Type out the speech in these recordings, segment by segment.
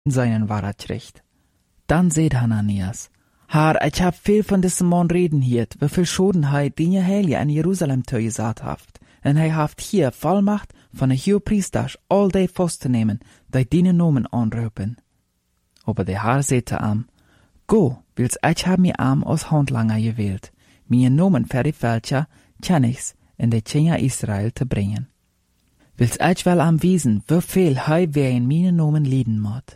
seinen Wahrheit recht. Dann seht Hananias, Herr, ich hab viel von diesem Mann reden hiert, wieviel Schodenheit die je Heilige in Jerusalem gesagt haft. En hij haft hier Vollmacht von de Hohepriesters all die vastnemen, die die Nomen anroepen. Aber der Herr sagte am, Go, wils ich hab mir am aus Handlanger gewählt, mir Nomen für die Völker, Tjenigs, in de Kinder Israel zu bringen. Wils ich wel am wiesen, wieviel hei wer in meine Nomen lieden mod.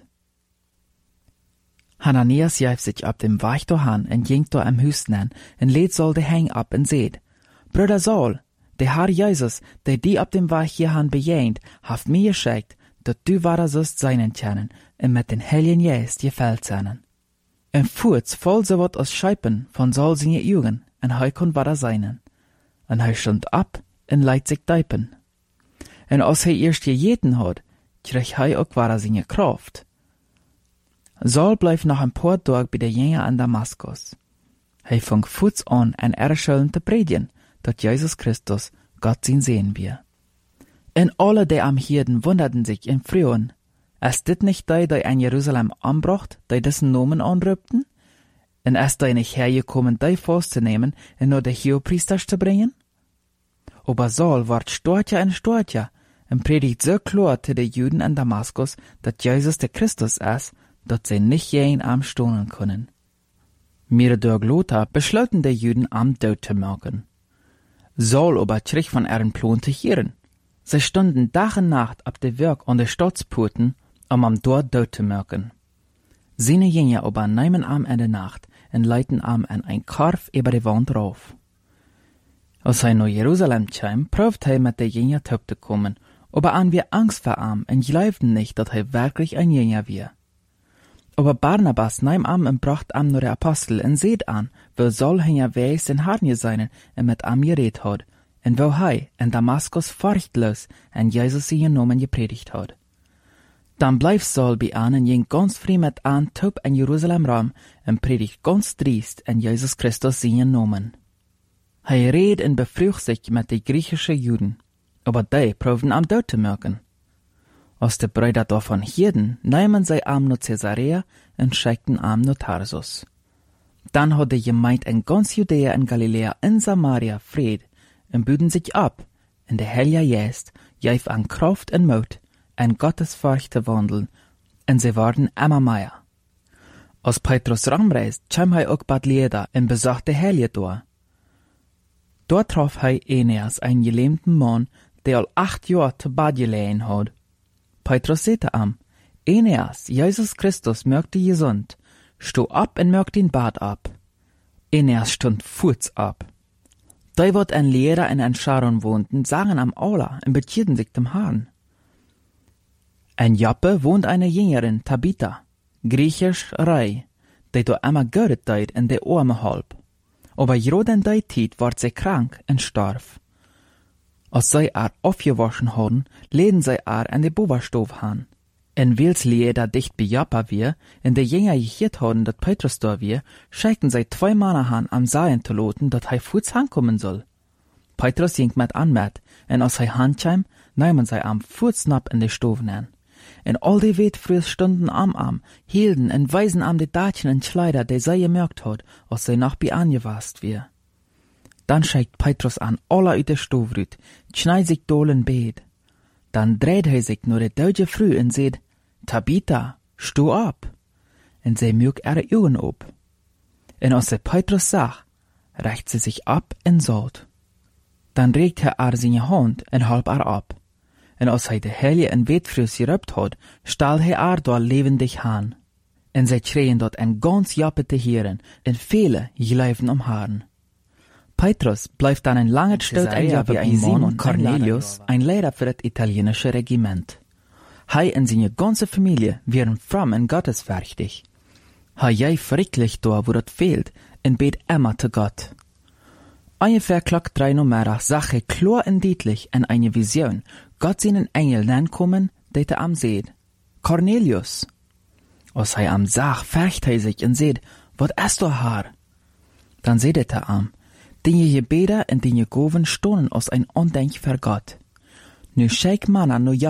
Hananias jäf sich ab dem Weich han en ging do am Hüsnen en lädt Saul de Hang ab en seht, Bruder Saul, der Herr Jesus, der die ab dem Weich hier han bejähnt, haft mir geschickt, dat du wahrer sollst seinen tjernen en mit den Heiligen Geist gefällt seinen. En Furz voll so wat aus Scheipen von Saul seine Augen, en hei kon wahrer seinen. En hei stund ab en leit sich deipen. En als hei erst gejeten hat, krieg hei auch wahrer seine Kraft. Saul bleif noch ein paar Tag bei der Jünger an Damaskus. Hei fang Furz an en Erschöllen te predigen, dat Jesus Christus Gott sin sehen wir. En alle, die am Hirden wunderten sich im Frühen, es dit nicht die in Jerusalem anbracht, die dessen Nomen anrübten? En es die nicht hergekommen, die festzunehmen und nur die Hohepriesters zu bringen? Aber Saul ward storcher und predigt so klar zu den Juden in Damaskus, dat Jesus der Christus ist, dat sie nicht jeden am stohlen können. Mir durch Lothar beschlossen die Juden am Tod zu machen. Saul aber trich von ihren Plan zu hören. Sie stunden Tag und Nacht ab der Werk an der Stadtsporten, am dort Tod zu machen. Seine Jünger aber nehmen am in der Nacht und leiten am an ein Karf über die Wand rauf. Als er nach Jerusalem kam, prüft er mit der Jünger zu kommen, aber an wir Angst vor ihm und glaubten nicht, dass er wirklich ein Jünger war. Aber Barnabas nahm am und bracht am nur der Apostel und seht an, wo Saul hinger weis in Harnie seinen und mit am geredet hat, und wo hei in Damaskus furchtlos und Jesus seinen Namen gepredigt hat. Dann bleib Saul bei an und ging ganz früh mit an Tub in Jerusalem rum und predigt ganz driest in Jesus Christus seinen Namen. Hei red und befrücht sich mit den griechischen Juden, aber die proben am Tod zu machen. Als die Brüder davon hierden, nahmen sie am nach Caesarea und schickten am nach Tarsus. Dann hat die Gemeinde in ganz Judäa und Galiläa und Samaria Fried und büden sich ab, in der Heilige Geist, jäf an Kraft und Mut, in Gottes Furcht zu wandeln, und sie waren immer mehr. Als Petrus rumreist, kam er auch Bad Leda und besuchte Heilige dort. Dort traf er Eneas, einen gelähmten Mann, der all 8 Jahre zu Bad gelegen hat. Petrus sagte am, Eneas, Jesus Christus mögt dich gesund, sto ab und mögt den Bad ab. Eneas stund furz ab. Da wird ein Lehrer in ein Scharon wohnten, sagen am Aula und betierten sich dem Herrn. In Joppe wohnt eine Jüngerin, Tabitha, griechisch Rei, die do immer göret deid in der Arme halb. Aber joden die Tid ward sie krank und starb. Als sie aufgewaschen hadden, leden sie an de Boberstof han. En wils Leder dicht bei Joppa wir, in der Jünger gehiert hadden, dat Petrus da wir, schickten sie 2 Männer han am Seien zu loten, dat hei futs hankommen soll. Petrus ging mit anmet, en als hei handscheim, nahmen sie am futsnapp in de Stoven an. En all die wetfrühes Stunden am, hielden en weisen am de Datchen en Kleider, de sie gemerkt hat, als sie noch bei angewast wir. Dann schickt Petrus an alle uit de Stovrüt, schneid sich dolen beet. Dann dreht er sich nur de deutsche Früh und seht, Tabitha, sto ab. Und sie mög ihre Augen op. Und als sie Petrus sah, reicht sie sich ab und sagt. Dann regt er seine Hand und halb ab. Und als er de Heilige en Wetfrüs geröpt hat, stahl er dort lebendig han. Und sie schreien dort ein ganz Jappe te Hieren, und viele gleifen Haaren. Petrus bleibt dann ein lange Stück wie ein Simon Cornelius, ein Lehrer für das italienische Regiment. Hei und seine ganze Familie wären fromm und gottesfürchtig. Hei jäi fricklich da, wo das fehlt, und bet immer zu Gott. Ungefähr klock 3 Uhr mittags sah er klar und deutlich in eine Vision Gott seinen Engel kommen, der am seht. Cornelius! Als er am sah, färcht er sich und seht, wat ist du Haar? Dann seht er am, die Gebete und die Goven stohnen aus ein Undenk für Gott. Nu schick Manna no Joppe,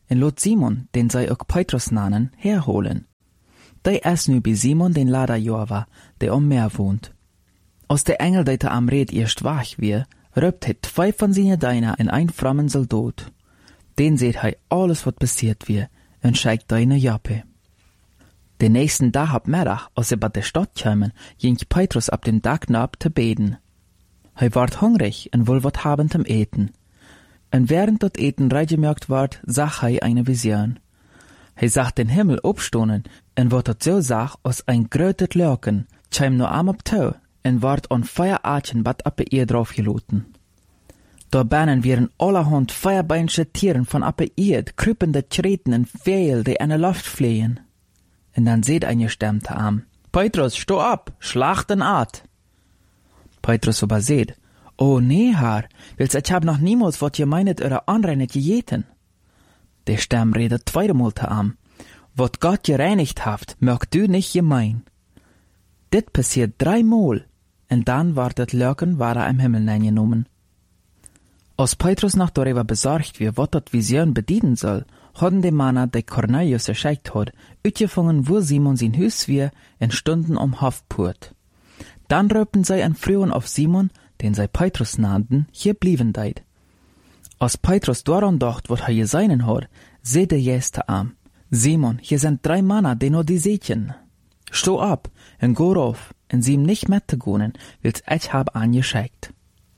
en lot Simon, den zij ook Petrus nannen, herholen. Die is nu bij Simon den Laderjorva, der am Meer wohnt. Als der Engel der am Red erst wach wie, röpt het 2 von seine Diener in ein frommen Soldat. Den seht hij alles wat passiert wie, en scheikt deine Jappe. Den nächsten Tag ab Mittag, als sie bei der Stadt kamen, ging Petrus ab dem Dach nab te beten. Hij ward hungrig en wil wat haben zum Eten. En während dat Eten reingemerkt ward, zag hij eine Vision. Hij zag den Himmel opstonen, en wat dat zo zag, als ein grötet Lurken, kwam no am op touw, en ward on Feueraatjen bad op de eerd draufgeloten. Daarbinnen wären allerhand feierbeinsche Tieren von op de eerd, krupende Treten en Vögel, die in de Luft fliehen. En dan seht eine Stimme am: Petrus, steh ab, schlag den Aat. Petrus aber seht: Oh nee, Herr, wils ich hab noch niemals wat je meinet oder anreinet gegeten. Der Stimme redet zweimal am: Wat Gott gereinigt haft, mögt du nicht gemein. Dit passiert 3 Mal, en dann ward het Lurken im Himmel eingenommen. Als Petrus noch darüber besorgt wie wat dat Vision bedienen soll, hadden de Männer, die Cornelius erschickt hat, uitgefangen, wo Simon sein Haus wie, en stunden Hofport. Dann röpten sie en Frühen auf Simon, den sie Petrus nannten, hier blieben deit. Als Petrus daran dacht, wat hij seinen hat, seht der Jeste am: Simon, hier sind 3 Männer, die nur die sehtjen. Steh ab, en go rauf, en sie ihm nicht mitzugonen, wils ich hab angeschickt.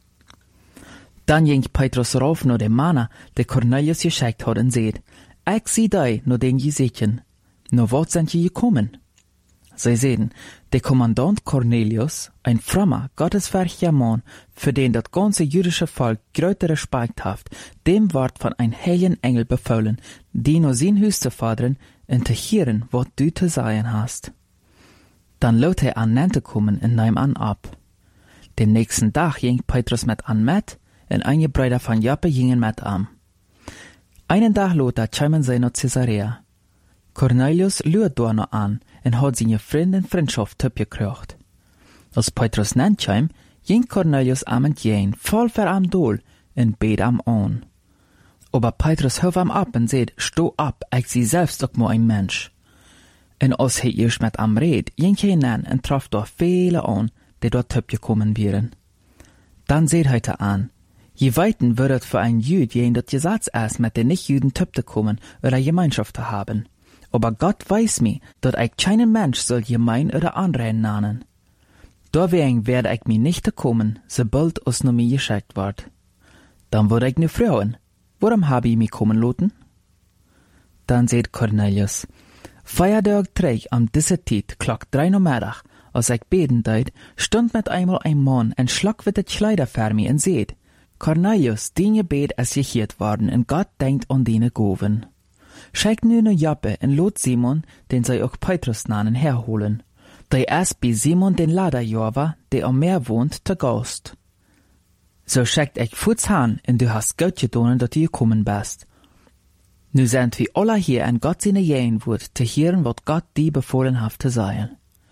Dann ging Petrus rauf nur dem Männer, der Cornelius geschickt hat, en seht: Ich sieh dei, nur den je sehtjen. Nur wat sind je gekommen? Sie sehen, der Kommandant Cornelius, ein frommer, gottesfürchtiger Mann, für den das ganze jüdische Volk größte Respekt haft, dem ward von ein heiligen Engel befohlen, die nur sein Haus zu fordern und zu hören, was du zu sagen hast. Dann lot er an Nente kommen und nahm an ab. Den nächsten Tag ging Petrus mit an mit, und einige Brüder von Joppe gingen mit an. Einen Tag lot kamen sie nach Caesarea. Cornelius luert da noch an und hat seine Freunde und Freundschaft abgekriegt. Als Petrus nennt kam, ging Cornelius am entgegen, voll für am Dol und bet am an. Aber Petrus hört am ab und sagt: Steh ab, ich sie selbst auch mal ein Mensch. Und als er erst mit am red, ging er hinein und traf dort viele an, die dort abgekommen wären. Dann seht er an: Je weiten würdet für ein Jüd jen das Gesetz ist, mit den Nicht-Jüden zu kommen oder Gemeinschaft zu haben. Aber Gott weiß mir, dass ich keinen Mensch soll gemein oder anrennen nannen. Deswegen werde ich mir nicht kommen, sobald es nur mir geschickt wird. Dann wurde ich ne Frauen. Warum habe ich mich kommen lassen? Dann sagt Cornelius: Feiertag träg am diese Zeit, klock 3 Uhr Mittag, als ich beten deut, stund mit einmal ein Mann und schlag mit de Kleider für mich und seht: Cornelius, dein Gebet ist gehört worden und Gott denkt an deine Goven. Schickt nu ne Joppe en lot Simon, den sie auch Petrus nannen, herholen. Der ist bei Simon den Laderjorva, der am Meer wohnt, zu Gast. So schickt ich Fuß han, und du hast Gott getan, dass du gekommen bist. Nu sind wir alle hier en Gott seine Jähen wird, zu hören, was Gott dir befohlen hat zu sagen.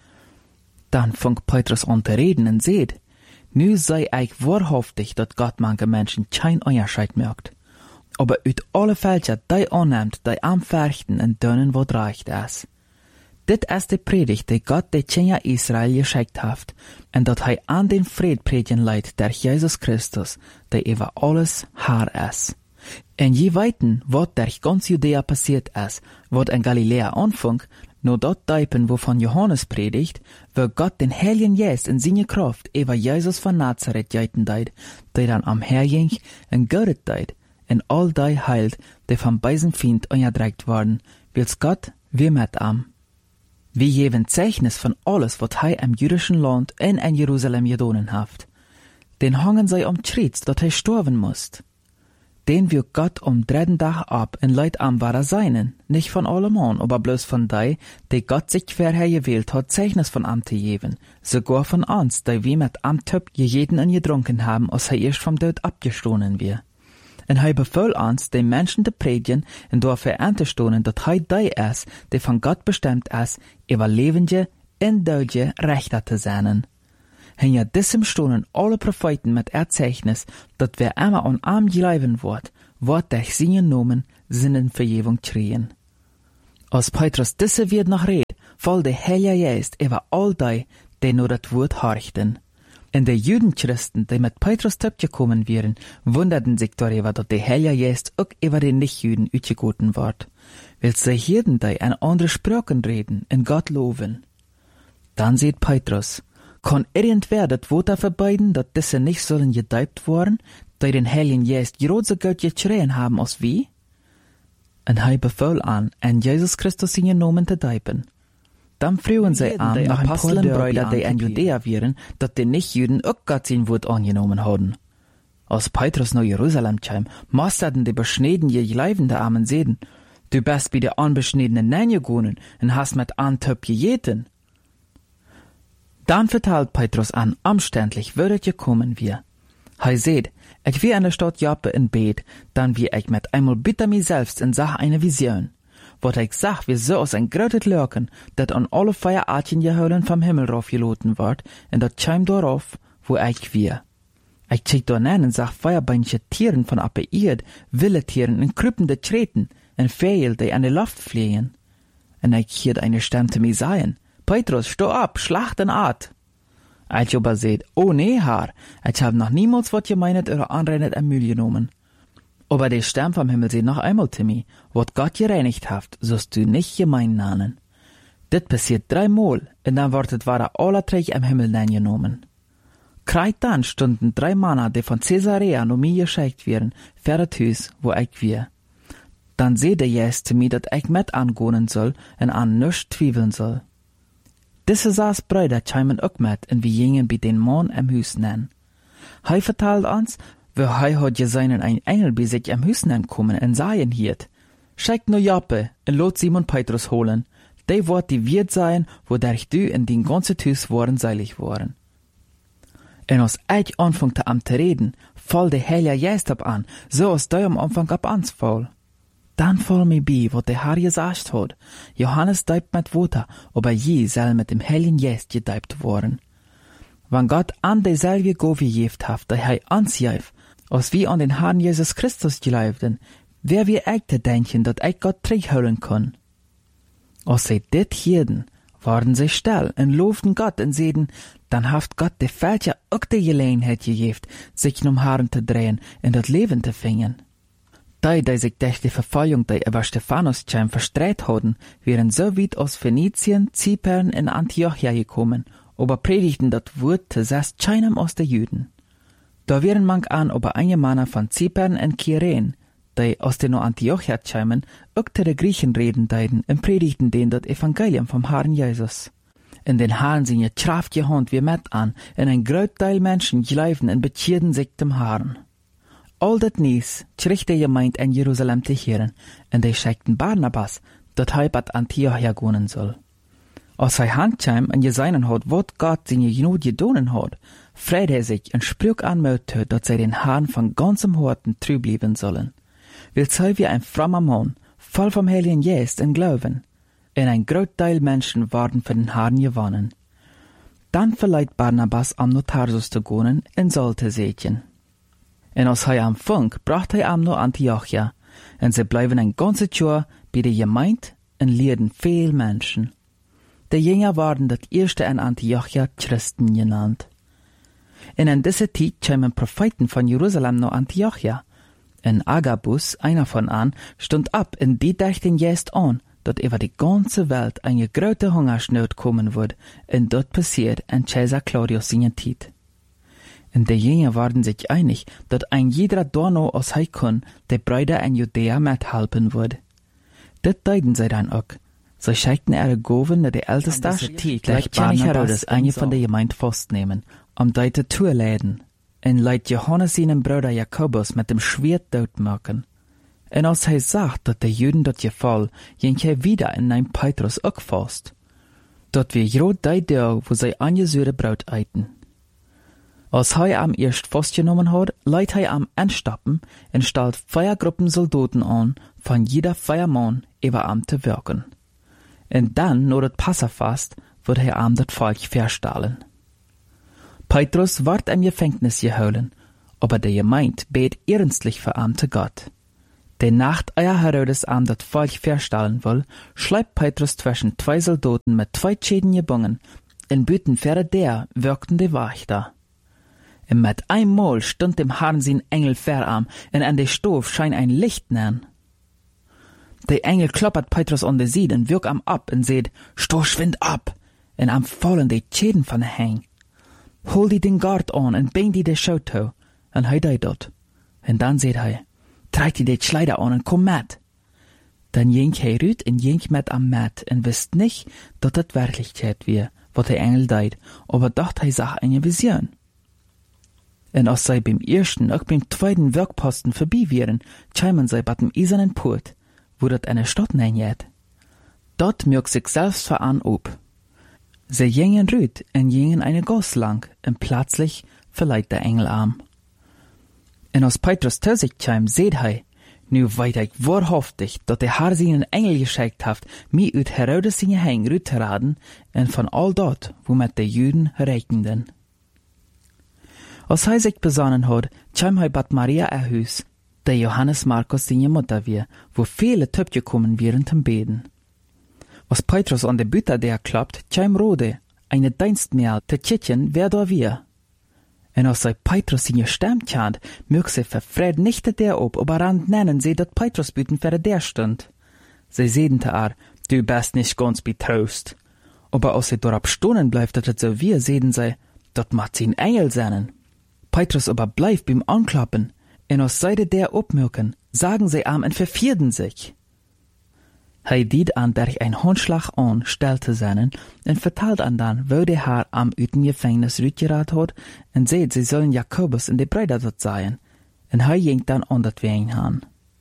Dann fängt Petrus an zu reden und seht: Nu sei ich wahrhaftig, dass Gott manche Menschen kein Unterschied merkt. Aber uit alle Fälscher, die annimmt, die am Verchten und dönnen, wat reicht es. Dit ist die Predigt, die Gott de Kinder Israel geschickt hat, und dat hij an den Fried predigen leidt, der Jesus Christus, der über alles Herr ist. En je weiten, wat der ganz Judäa passiert ist, wat in Galiläa anfing, nur dort Deipen, wovon Johannes predigt, wo Gott den Heiligen Geist in seine Kraft über Jesus von Nazareth geiten deit, der dann am Herging und göret deit, en all die heilt, die vom beisen Feind unterdrückt worden, wils Gott wir mit am. Wir geben Zeichnis von alles, was hij im jüdischen Land und in Jerusalem gedonen haft. Den hangen sie Schritt, dass hij sterben muss. Den wird Gott 3. Tag ab und leid am war seinen, nicht von allemann, aber bloß von die Gott sich vorher gewählt hat, Zeichnis von am zu geben, sogar von uns, die wir mit am Töpf gejeden und getrunken haben, als hij erst vom Tod abgestohlen wir. En hij befahl uns, den Menschen zu predigen und dafür anzustohlen, dass hij die ist, der von Gott bestimmt ist, über lebende und dödje Rechter zu sein. Hinter diesem stohlen alle Propheten mit Erzeichnis, dass wer immer an arm geleiben wird durch seinen Namen Sinnenvergebung kriegen. Als Petrus diese wird noch red, voll der Heilige Geist über all die nur das Wort horchten. Und die Judenchristen, die mit Petrus gekommen wären, wunderten sich darüber, dass der Heilige Geist auch über die Nichtjuden ausgegoten ward, weil sie hierden die an andere Sprachen reden und Gott loben. Dann sieht Petrus, kann irgendwer das Wort verbeiden, dass diese nicht sollen gedeibt worden, die den Heiligen Geist gerade so gut geschrien haben als wie? Und er befahl an Jesus Christus in Namen zu deiben. Dann frühen sie an, nach ein paar Brüder, die in Judäa wären, dass die Nichtjuden auch Gott sein Wort angenommen haben. Als Petrus nach Jerusalem kam, musterten die beschneden je Leibende Armen sehen, du bist bei der unbeschniedenen Nein gegangen und hast mit Antöp gejeten. Dann verteilt Petrus an, umständlich würdet gekommen wir. Er seht, ich wie in der Stadt Joppe in Bett, dann wie ich mit einmal bitte mir selbst in Sache eine Vision. Wat ich sag, wie so aus ein grötet Lurken, dat an alle Feierartchen geholen vom Himmel raufgeloten ward, und dat chim darauf, wo ich wir. Ich check da nen und sag Feuerbeinche Tieren von appe Erd, wilde Tieren und krüppende Treten, und Vögel, die an die Luft fliegen. Und ich hiert eine Stimme zu mir sagen, Petrus, steh ab, schlacht en Art. Ich aber seht, oh nee, Herr, ich hab noch niemals wat gemeinet oder anrennet am Müll genommen. Aber der Stern vom Himmel seht noch einmal, Timmy, wat Gott gereinigt haft, sollst du nicht gemein nannen. Dit passiert 3 Mal, und dann wortet war aller 3 am Himmel genommen. Kreit dann stunden 3 Männer, die von Caesarea no mir geschickt werden, für das Haus, wo ich wir. Dann seht der Jesus zu mir, dat ich mit angehen soll, und an nichts zweifeln soll. Diese 6 Brüder chimen auch mit, und wir gingen bei den Mann am Haus nennen. Hij vertelt uns, wie hij hat gesehen ein Engel bei sich am Haus kommen und sagen hiert, schickt nur Joppe und lot Simon Petrus holen, die wird die Wirt sein, wodurch du in den ganzen Haus waren seilig waren. Und als ich anfangte an zu reden, fall der Heilige Geist ab an, so als du am Anfang ab ans fall. Dann fall mir bei, was der Herr gesagt hat. Johannes deibt mit Wasser, aber je soll mit dem Heiligen Geist gedeibt worden. Wenn Gott an dieselbe Gabe gegeben hat, die er uns gibt, als wir an den Herrn Jesus Christus glaubten, wer wir echt denken, dass ich Gott zurückholen kann. Als sie dit hierden, waren sie still und lobten Gott und sagten, dann hat Gott die Falsche auch die Gelegenheit gegeben, sich um Herren zu drehen und das Leben zu finden. Die sich durch die Verfolgung, die über Stephanus verstreut hatten, wären so weit aus Phönizien, Zypern und Antiochia gekommen, aber predigten das Wort zuerst keinem aus der Juden. Da wären manch an aber einige Männer von Zypern und Kyrene, die aus den Antiochia kämen, auch zu den Griechen reden deuten und predigten denen das Evangelium vom Herrn Jesus. In den Herren sind ihr Kraft gehand wie mit an, und ein Großteil Menschen glauben und bekehren sich dem Herrn. All dat Nies kriegt der Gemeinde in Jerusalem zu hören, und die schickten Barnabas, dat er bei Antiochia gehen soll. Als er handkam und gesehen hat, wat Gott seine Not gedonen hat, freut er sich und sprach an Mut, dass sie den Herrn von ganzem Herzen treu bleiben sollen. Weil sei wie ein frommer Mann, voll vom Heiligen Geist und Glauben, und ein Großteil Menschen waren für den Herrn gewonnen. Dann verleiht Barnabas am Tarsus zu gehen und sollte sätchen. Und als er am Funk, brachte er am nur Antiochia, und sie bleiben ein ganzes Jahr bei der Gemeinde und lehrten viel Menschen. Die Jünger waren das erste in Antiochia Christen genannt. Und in dieser Zeit kamen Propheten von Jerusalem nach Antiochia. Und Agabus, einer von an, stund ab und die dachten jetzt an, dass über die ganze Welt eine große Hungersnot kommen wird, und dort passiert in Caesar Claudius seine Zeit. Und die Jünger waren sich einig, dass ein jeder Donau aus Heikon die Brüder in Judäa mithelfen würde. Das deuten sie dann auch. Sie schickten ihre Gaben nach der ältesten Stadt, gleich Barnabas, eine von der Gemeinde festnehmen, die zu Tür läden, und leit Johannes seinen Bruder Jakobus mit dem Schwert tot machen. Und als er sagt, dass die Juden das Gefall, ging er wieder in ein Petrus auch fast. Dort wir grad die Tag, wo sie angesührte Brot eiten. Als er am erst festgenommen hat, leitet er am Endstappen und stellt Feiergruppen Soldaten an, von jeder Feiermann über am zu wirken. Und dann, nur das Passafast, wird er am das Volk verstahlen. Petrus ward im Gefängnis geholen, aber der Gemeinde bet ernstlich für am zu Gott. De Nacht euer Herodes am dat Volk verstellen will, schleibt Petrus zwischen zwei Soldaten mit zwei Schäden gebungen, in Büten für der wirkten die Wächter. Und mit einmal stund dem Herrn sein Engel verarm, und an de Stof scheint ein Licht nähen. Der Engel kloppert Petrus an de Sied und wirkt am ab und seht, sto schwind ab, und am fallen die Schäden von der Hang. Hol die den Gard an und bring die de Schauto, und hei dei dort. Und dann seht hei, trag die de Kleider an und komm mit. Dann jink hei rüt und jink mit am Mat und wisst nicht, dat das Wirklichkeit wie, wat der Engel deit, aber dacht hei sah eine Vision. Und als sei beim ersten, auch beim zweiten Werkposten vorbei wären, scheimen sei bat dem eisernen Port, wo dat eine Stadt nennt. Dort mög sich selbst veran ob. Sie gingen rüt und gingen eine Goss lang, und plötzlich verleiht der Engel arm. Und als Petrus zu sich kam, seht hei, nu weit ich wahrhaftig, dat der Herr seinen Engel geschickt haft, mi ut Herodes seine Hang rüt zu raden, und von all dort, wo mit der Juden rechnenden. Als hij sich besonnen hat, kam hij bat Maria Hus, der Johannes Markus seine Mutter wir, wo viele Töpfe kommen wären zum Beten. Als Petrus an der Bütte der klappt, kam Rode, eine Dienstmägd, te Tschitchen, wer da wir. Und als sei Petrus seine Stimme kannt, mög sie verfred nicht der ob, aber rand nennen sie, dat Petrus Büten für der stund. Sie sehen te du bist nicht ganz betrost. Aber als sie dort stohnen bleibt, dat so wir, sehen sie, dat macht sie ein Engel seinen. Petrus aber bleibt beim Anklappen, und aus Seite der obmürken, sagen sie am und vervierden sich. Hei diet an der ein Handschlag an, stellte seinen, und vertalt an dann, wo der Herr am üten Gefängnis rütgerat hat, und seht, sie sollen Jakobus und die Brüder dort sein, und hei ging dann an dat Wegen han.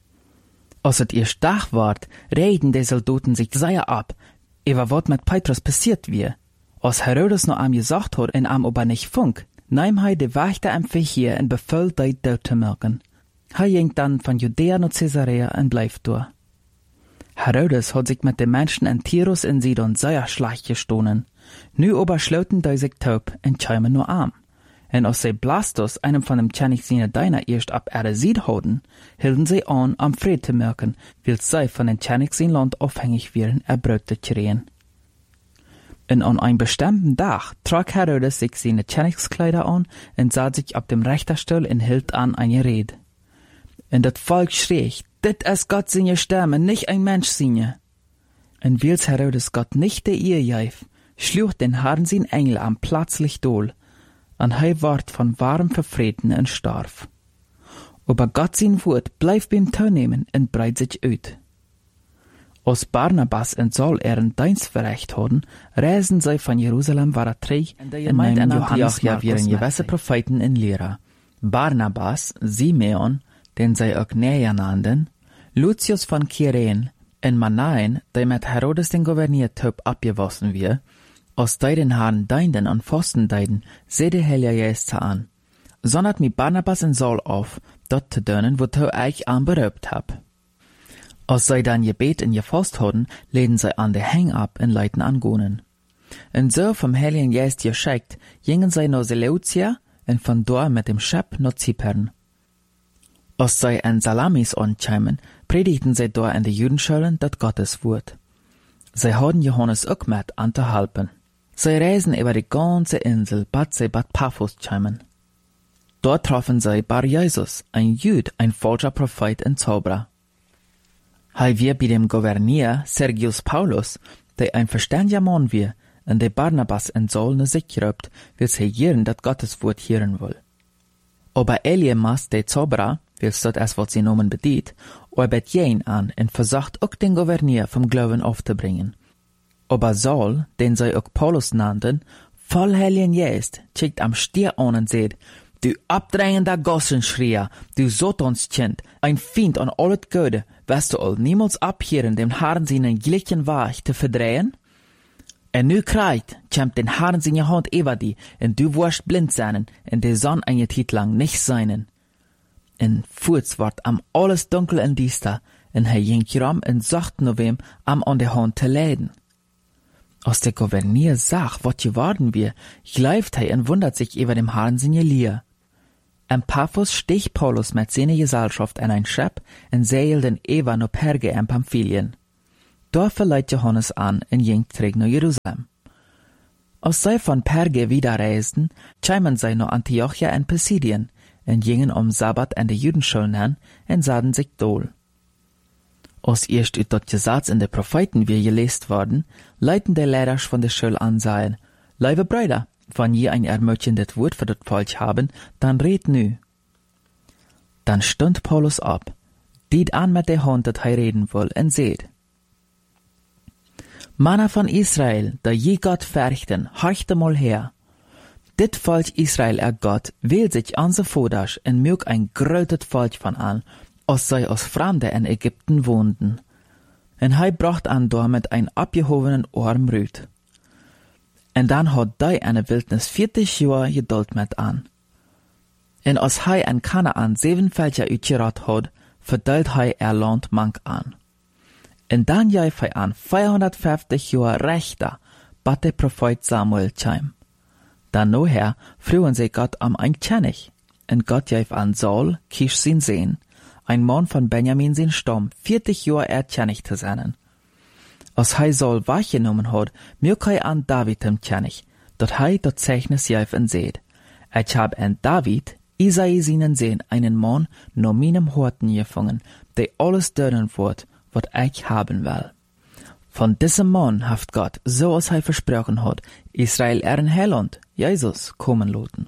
Als het ihr Tag ward, reden die Soldaten sich sehr ab, über wat mit Petrus passiert wie. Als Herodes noch am gesagt hat, und am aber nicht funk, nahm hei de Wächter am Verheer und befahl dei dort zu merken. Hei ging dann von Judäa nach Caesarea und bleibt dort. Herodes hat sich mit den Menschen in Tirus und Sidon sehr schlecht gestohlen. Nu aber schloten die sich taub und kämen nur arm. Und als sie Blastus, einem von dem König seiner Diener, erst ab Sied hatten, hielten sie an, am Fried zu merken, weil sie von dem König sein Land abhängig wären, Brot zu kriegen. Und an einem bestimmten Tag trug Herodes sich seine Königskleider an und sah sich ab dem Richterstuhl und hielt an eine Rede. Und das Volk schrie, dit ist Gott seine Stimme, nicht ein Mensch seine. Und weil Herodes Gott nicht der Ehe gab, schlug den Herrn sein Engel am plötzlich dohl, und er ward von warm verfreten und starb. Aber Gott sein Wort bleibt beim Teilnehmen und breit sich aus. Als Barnabas und Saul ihren Dienst verricht hatten, reisen sie von Jerusalem war träg und nahmen Johannes wären gewisse Propheten in Lehrer. Barnabas, Simeon, den sie auch Näher nannten, Lucius von Kyrene und Manaen, der mit Herodes den Gouverniertyp abgewaschen wir, aus den Herren deinden und Pfosten deiden, seh der Heilige Geist an. Sondert mi Barnabas und Saul auf, dort zu dönen, wo du euch anberübt hab. Als sie dann gebet und gefasst hatten, leden sie an der Hang ab und leiten angonen. Und so vom Heiligen Geist geschickt, gingen sie nach Seleucia und von dort mit dem Schiff nach Zypern. Als sie in Salamis ankamen, predigten sie dort in den Judenschulen das Gotteswort. Sie hatten Johannes auch mit anzuhalten. Sie reisen über die ganze Insel, bis sie bei Paphos kamen. Dort trafen sie Bar Jesus, ein Jud, ein falscher Prophet und Zauberer. Hei wir bei dem Gouverneur Sergius Paulus, der ein verständiger Mann wir, und der Barnabas und Saul ne sich geraubt, will sie hören, dat Gotteswort hören will. Aber Elimas, der Zauberer, willst dort erst was sie nomen bedient, arbeitet jen an und versucht auch den Gouverneur vom Glauben aufzubringen. Aber Saul, den sie auch Paulus nannten, voll Heiligen Geist, schickt am Stier an und sagt, du abdrängender Gossenschreier, du Satanskind, ein Feind an alles Gute, wirst du all niemals abhören, dem Herrn seinen gleichen Weg zu verdrehen? Und nu kreit, kämmt den Herrn seine Hand über die, und du wirst blind sein, und die Sonne eine Zeit lang nicht seinen. Und Furz ward am alles dunkel und düster, und ging rum und sagt nur wem, am an der Hand zu leiden. Als der Gouverneur sah, wat geworden wir, gleift und wundert sich über dem Herrn seine Lier. Paphos stich Paulus met seine Gesellschaft in ein Schip en zeilden Eva naar Perge en Pamphylien. Daar verleiht Johannes an en ging terug naar Jerusalem. Als zij van Perge wiederreisden, kwamen zij naar Antiochia en Pisidien en gingen Sabbat en de Judenschulen hen en zaden zich dool. Als eerst uit dat Gesetz in de Propheten weer geleest worden, leiten de leiders van de Schule an zeiden, lieve Brüder, wenn je ein ermutigendes Wort für das Volk haben, dann red nu. Dann stund Paulus ab, diet an mit der Hand, dat hij reden will, en seht. Manna von Israel, da je Gott verrichten, horchte mal her. Dit Volk Israel Gott wählt sich an se Voders en mög ein grötet Volk von an, als sei aus Fremde in Ägypten wohnten. En hij bracht an dort mit ein abgehobenen Arm Rüt. En dan had hij in de wildnis 40 jaar geduld met aan. En als hij in Kanaan 7 veldje uitgerad had, verdeelt hij land mank aan. En dan gaf hij aan 450 jaar rechter, bat de profeet Samuel kwam. Dan noher vroegen ze God een König, en God gaf aan Saul, Kish zijn Sehn, ein Mann von Benjamin sein Stamm, 40 jaar König te zijn. Als hij Saul wahrgenommen had, mög hij an David hem König, dat hij dat Zeichnis gaf en seht. Ich hab an David, Isai seinen Sehn, einen Mann no meinem Horten gefangen, der alles dönen wird, wat ich haben will. Von diesem Mann haft Gott, so als hij versprochen hat, Israel ein Heiland, Jesus, kommen loten.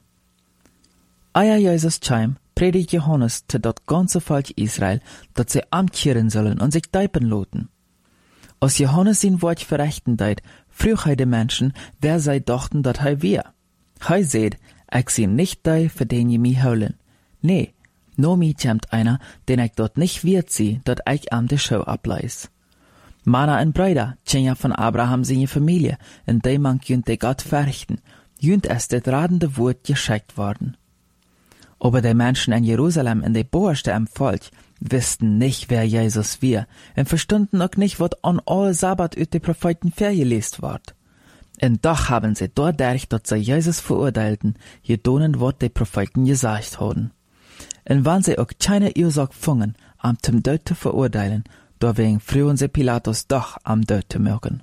Eia Jesus kwam, predigt Johannes zu dat ganze Volk Israel, dat sie amkehren sollen und sich deipen loten. Als Johannes sein Wort verrichten deed, frug hij de Menschen, wer zij dachten dat hij weer. Hij seht, ich sie nicht dei, für den je mich holen. Nee, no mi kämmt einer, den ich dort nicht wird sie, dat ich am de Show ableis. Mana en Brüder, tjenja von Abraham seine Familie, en de man jünt de Gott verrichten, jünt es det radende Wort geschickt worden. Aber die Menschen in Jerusalem in de Boerste am Volk wussten nicht, wer Jesus wir, und verstunden auch nicht, was an all Sabbat ut de Propheten vergelest ward. Und doch haben sie dadurch, dass sie Jesus verurteilten, gedonen, was de Propheten gesagt haben. Und wenn sie auch keine Ursache fungen, am zum Tod zu verurteilen, deswegen frühen sie Pilatus doch am Tod zu mögen.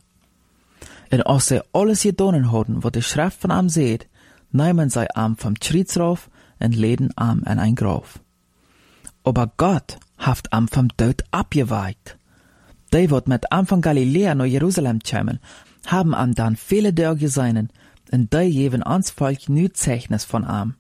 Und als sie alles gedonen haben, was die Schrift von am seht, nehmen sie am vom Schritzrauf und leden am in ein Grab. Aber Gott haft am vom Tod abgeweicht. Die, wat mit am von Galiläa nach Jerusalem kämen, haben am dann viele Tage seinen, und die geben ans Volk nu Zeichnis von am.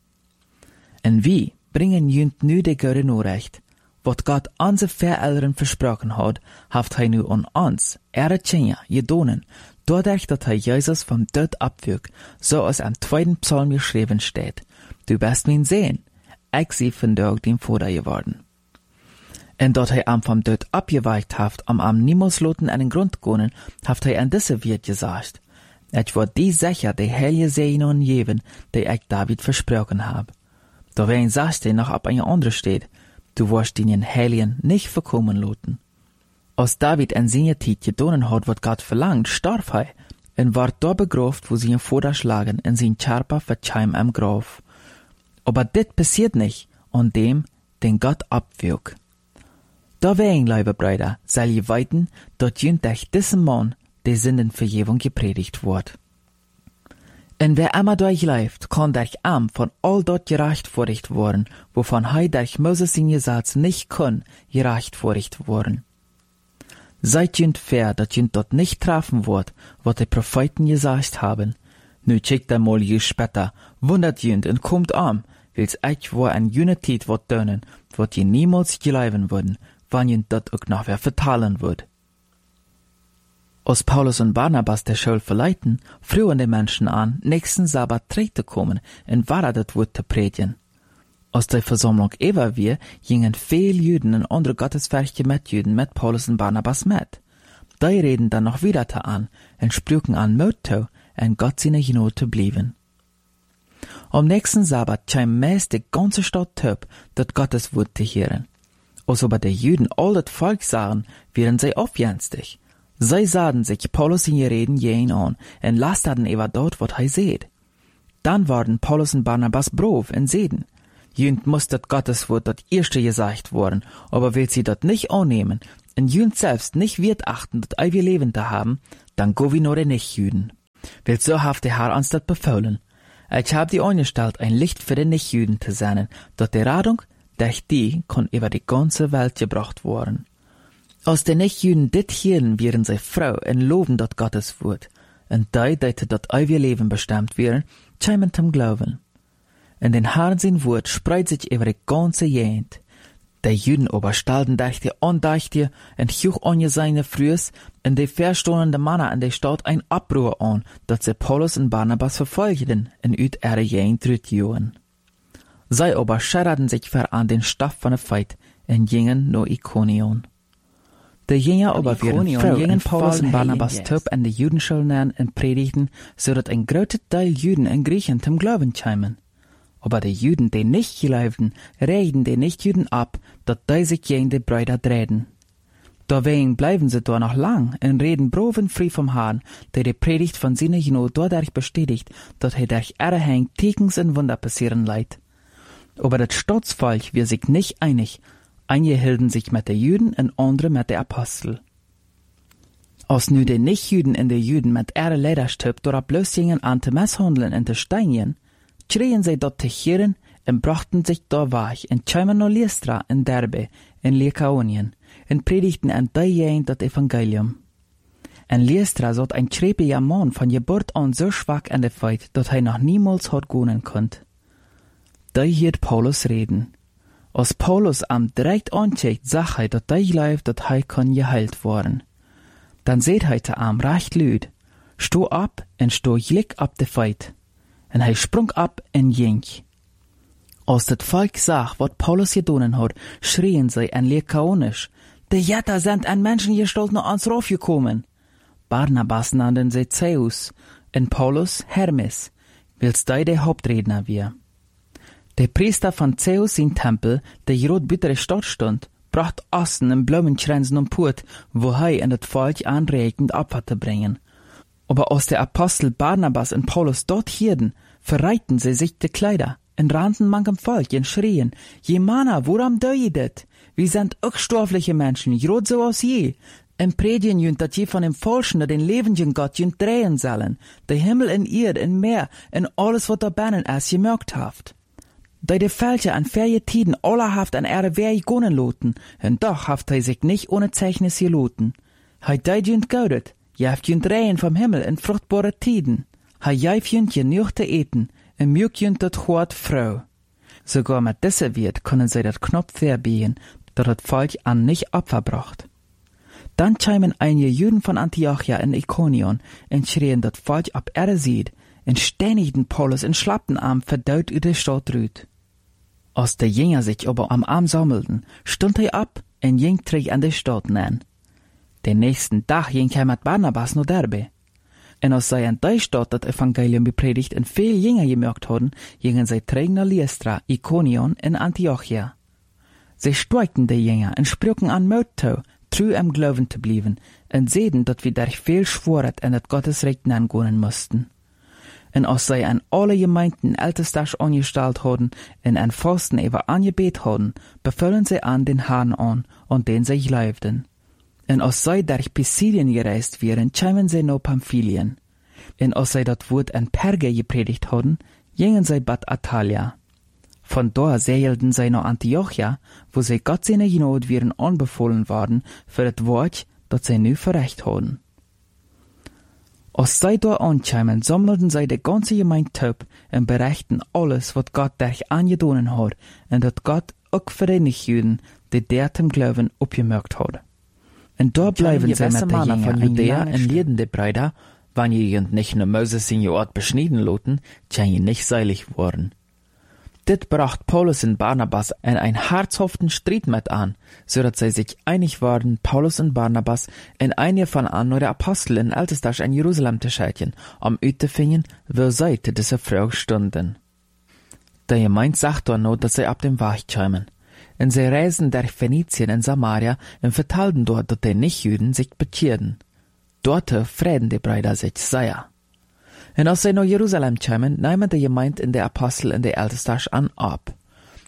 Und wie bringen jünt nu de Göre Nachricht, wat Gott anse Verälteren versprochen hat, haft hij nu an uns, Tjenja, gedonen, dadurch, dat hij Jesus vom Tod abwürg, so als am 2. Psalm geschrieben steht, du bist mein Sehn, ich sie von Tag dem Vater geworden. Und dat hij am vom Tod abgeweicht haft, am niemals loten einen Grund gonen, haft hij an diese wird gesagt, ich wird die sicher die heilige Sehnen geben, die ich David versprochen hab. Da wen sagst noch ab eine andere steht, du wirst den Heiligen nicht verkommen loten. Als David in seiner Zeit gedonen hat, wat Gott verlangt, starb er, und ward da begraft, wo sie ihn vorderschlagen, in sein Körper verzeim am Grab. Aber dit passiert nicht, an dem, den Gott abwürg. Da wegen, liebe Brüder, soll je weiten, dort jünt durch diesen Mann die Sündenvergebung gepredigt wird. Und wer immer durchläuft, kann durch am von all dort gerechtfertigt worden, wovon hij durch Moses sein Gesetz nicht kann, gerechtfertigt worden. Seid jünt fair, dat jünt dort nicht treffen wird, wat die Propheten gesagt haben. Nu schickt einmal je später, wundert jünt und kommt an, wils ich war an jüne Zeit wat dönen, wat je niemals geleiben würden, wann jünt dat auch noch wer vertalen würd. Als Paulus und Barnabas der Schule verleiten, frühen die Menschen an, nächsten Sabbat zurückzukommen und weiter das Wort zu predigen. Als die Versammlung über wir, gingen viele Juden und andere gottesfähige Mitjuden mit Paulus und Barnabas mit. Die reden dann noch wieder an und sprechen an Mut zu, und Gott seine Gnade zu bleiben. Am nächsten Sabbat kam meist die ganze Stadt töp, das Gottes Wort zu hören. Als aber die Juden all das Volk sahen, wären sie aufjenstig. Sie sahen sich Paulus in ihr Reden jähen an und lasterten über dort, wat hij seht. Dann waren Paulus und Barnabas brav und seden. Jünd muss dat Gotteswort dat erste gesagt worden, aber will sie dat nicht annehmen, und jünd selbst nicht wird achten, dat ewige Leben zu haben, dann go wie nur de Nichtjüden. Will so haft der Herr uns dat befohlen. Ich hab die angestellt, ein Licht für die Nichtjüden zu sein, dat die Radung, durch die kann über die ganze Welt gebracht worden. Als die Nichtjüden dit hielden, wären sie froh und loben dat Gotteswort, und die dat ewige Leben bestimmt wären, kämen zum Glauben. In den Herrn sein Wort spreit sich über die ganze Gegend. Die Juden aber stellten durch die Andächte und hoch an seine Frühs und die verstehenden Männer in der Stadt ein Abruhr an, dass sie Paulus und Barnabas verfolgten und ut ihre Gegend rütjoen. Sie aber schererten sich ver an den Stoff von der Feit und gingen nach Ikonion. Die Jünger aber wären froh, gingen Paulus und Barnabas top in die Judenschule nähen und predigten, so dass ein großer Teil Juden und Griechen zum Glauben kämen. Aber die Juden, die nicht glaubten, reden die Nichtjuden ab, dass die sich gegen die Brüder drehen. Deswegen bleiben sie da noch lang und reden broven frei vom Herrn, der die Predigt von seiner Jünger dadurch bestätigt, dass er durch ihre Hänge Tekens und Wunder passieren leiht. Aber das Staatsvolk wird sich nicht einig, einige hielten sich mit den Juden und andere mit den Apostel. Als nu die Nichtjuden und die Juden mit ihrer Lederstöp door bloß gingen an te misshandeln und te steinigen, schrien sie dort te Chieren und brachten sich da weg und kämen nach Lystra in Derbe in Lykaonien und predigten an diejenigen das Evangelium. In Lystra saß ein schrebiger Mann von Geburt an so schwach an der Feit, dass er noch niemals hat gehen konnte. Da hielt Paulus reden. Als Paulus am direkt ancheckt, sagt er, dass der läuft, dass er kann geheilt worden. Dann seht er zu ihm recht lüd, sto ab und sto glick ab de Feit. Und er sprung ab und ging. Als das Volk sah, was Paulus getan hat, schrien sie in Lykaonisch, die Jätter sind an Menschengestalt noch ans Rauf gekommen. Barnabas nannten sie Zeus und Paulus Hermes, wills der Hauptredner wir. Der Priester von Zeus in Tempel, der gerade bei der Stadt stand, bracht Osten und Blumenkränzen und Put, wo er in das Volk anregend Opfer zu bringen. Aber als der Apostel Barnabas und Paulus dort hielten, verreiten sie sich die Kleider und rannten manchem Volk und schrien, je Manna, woran deudet? Wir sind auch stoffliche Menschen, grad so als je. Und predigen jünt, dass je von dem Falschen, den lebenden Gott jünt drehen sollen, der Himmel in Erd, in Meer, in alles, was da binnen ist, gemerkt haft. Da die Fälscher an ferje Tiden allerhaft an ihre Wehe gonnen loten, und doch haft er sich nicht ohne Zeichnis geloten. Hei deit jünt gaudet, jaft jünt Rehen vom Himmel in fruchtbare Tiden. Hei jaif jünt genug te eten, und mjuk jünt dat Hort Frau. Sogar mit dieser Wirt können sie dat Knopf verbiegen, dat das Volk an nicht Opfer bracht. Dann kämen einige Juden von Antiochia in Ikonion und schrien dat Volk ab ihre Seed, und stänigten Paulus und schlappten am verdaut über die Stadt rüt. Als die Jünger sich aber am Arm sammelten, stund er ab und ging zurück an die Stadt nähen. Den nächsten Tag ging er mit Barnabas nach Derbe. Und als sie an der Stadt das Evangelium bepredigt und viel Jünger gemerkt hatten, gingen sie zurück nach Lystra, Ikonion und Antiochia. Sie stärkten die Jünger und sprachen an Mut, treu am Glauben zu bleiben, und sehen, dass wir durch viel Schworet in das Gottesreich gehen mussten. Und als sie an alle Gemeinden Ältestag angestellt hatten und an Fasten über angebet hatten, befüllen sie an den Herrn an und den sie glaubten. Und als sie durch Pisidien gereist wären, kämen sie nach Pamphylien. Und als sie das Wort an Perge gepredigt hatten, gingen sie Bad Atalia. Von da segelten sie nach Antiochia, wo sie Gott seine Gnade wären anbefohlen worden für das Wort, das sie nu verrecht hatten. Als sie da ankämen, sammelten sie die ganze Gemeinde taub und berichten alles, was Gott durch angetan hat, und dass Gott auch für die Nichtjuden, die der zum Glauben abgemerkt hat. Und da bleiben sie mit den Jüngern von Judäa und lehren die Brüder, wenn jemand nicht nur Moses in ihr Ort beschneiden loten, kann nicht seilig worden. Dit bracht Paulus und Barnabas in einen herzhaften Streit mit an, so dass sie sich einig waren, Paulus und Barnabas in eine von an der Apostel in Ältestag in Jerusalem zu schicken, zu finden, wo sie zu dieser Frage stunden. Der Gemeinde sagt dann noch, dass sie ab dem Weg kämen. Und sie reisten durch Phönizien und Samaria und vertelten dort, dass die Nichtjuden sich bekehrten. Dort frieden die Brüder sich sehr. Und als sie nach Jerusalem kämen, nahmen die Gemeinde in der Apostel in der Ältestag an ab.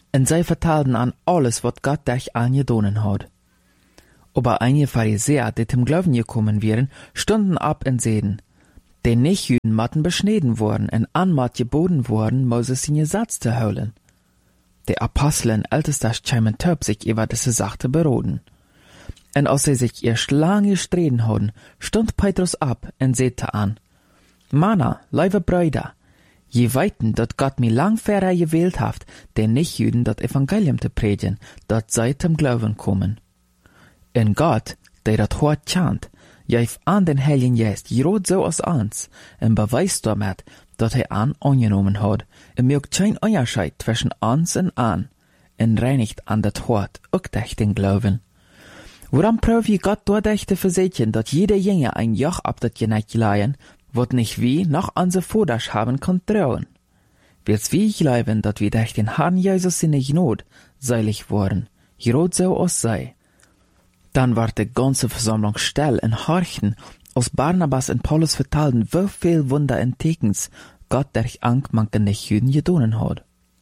Und sie vertelden an alles, wat Gott dich angedonen hat. Aber einige Pharisäer, die zum Glauben gekommen wären, stunden ab und seden, die Nichtjüden matten beschneden worden und anmat geboten worden, Moses in Gesetz zu holen. Die Apostel und Ältester schämen töp sich über diese Sache beroden. Und als sie sich erst lange gestreden hatten, stund Petrus ab und sagte an, Manna, liebe Brüder, je weiten, dat Gott mir lang vorher gewählt haft, den Nichtjüden dat Evangelium zu predigen, dat sei zum Glauben kommen. Und Gott, der dat hort chant, geef an den Heiligen Geist gerot so als uns, und beweist damit, dat an angenommen hat, und mögt kein Unterschied zwischen uns und an, und reinigt an dat hort auch durch den Glauben. Woran prüf je Gott dadurch zu versichern, dat jeder Jünger ein Joch ab dat Geneig leihen, wat nicht wie noch an se Voders haben kann trauen. Will's wie ich glauben, dat wir durch den Herrn Jesus in der Not seilig worden, gerot so als sei. Dann war die ganze Versammlung still und horchten, als Barnabas und Paulus vertelten, wie viel Wunder und Tekens Gott durch manche Nichtjüden gedonen hat.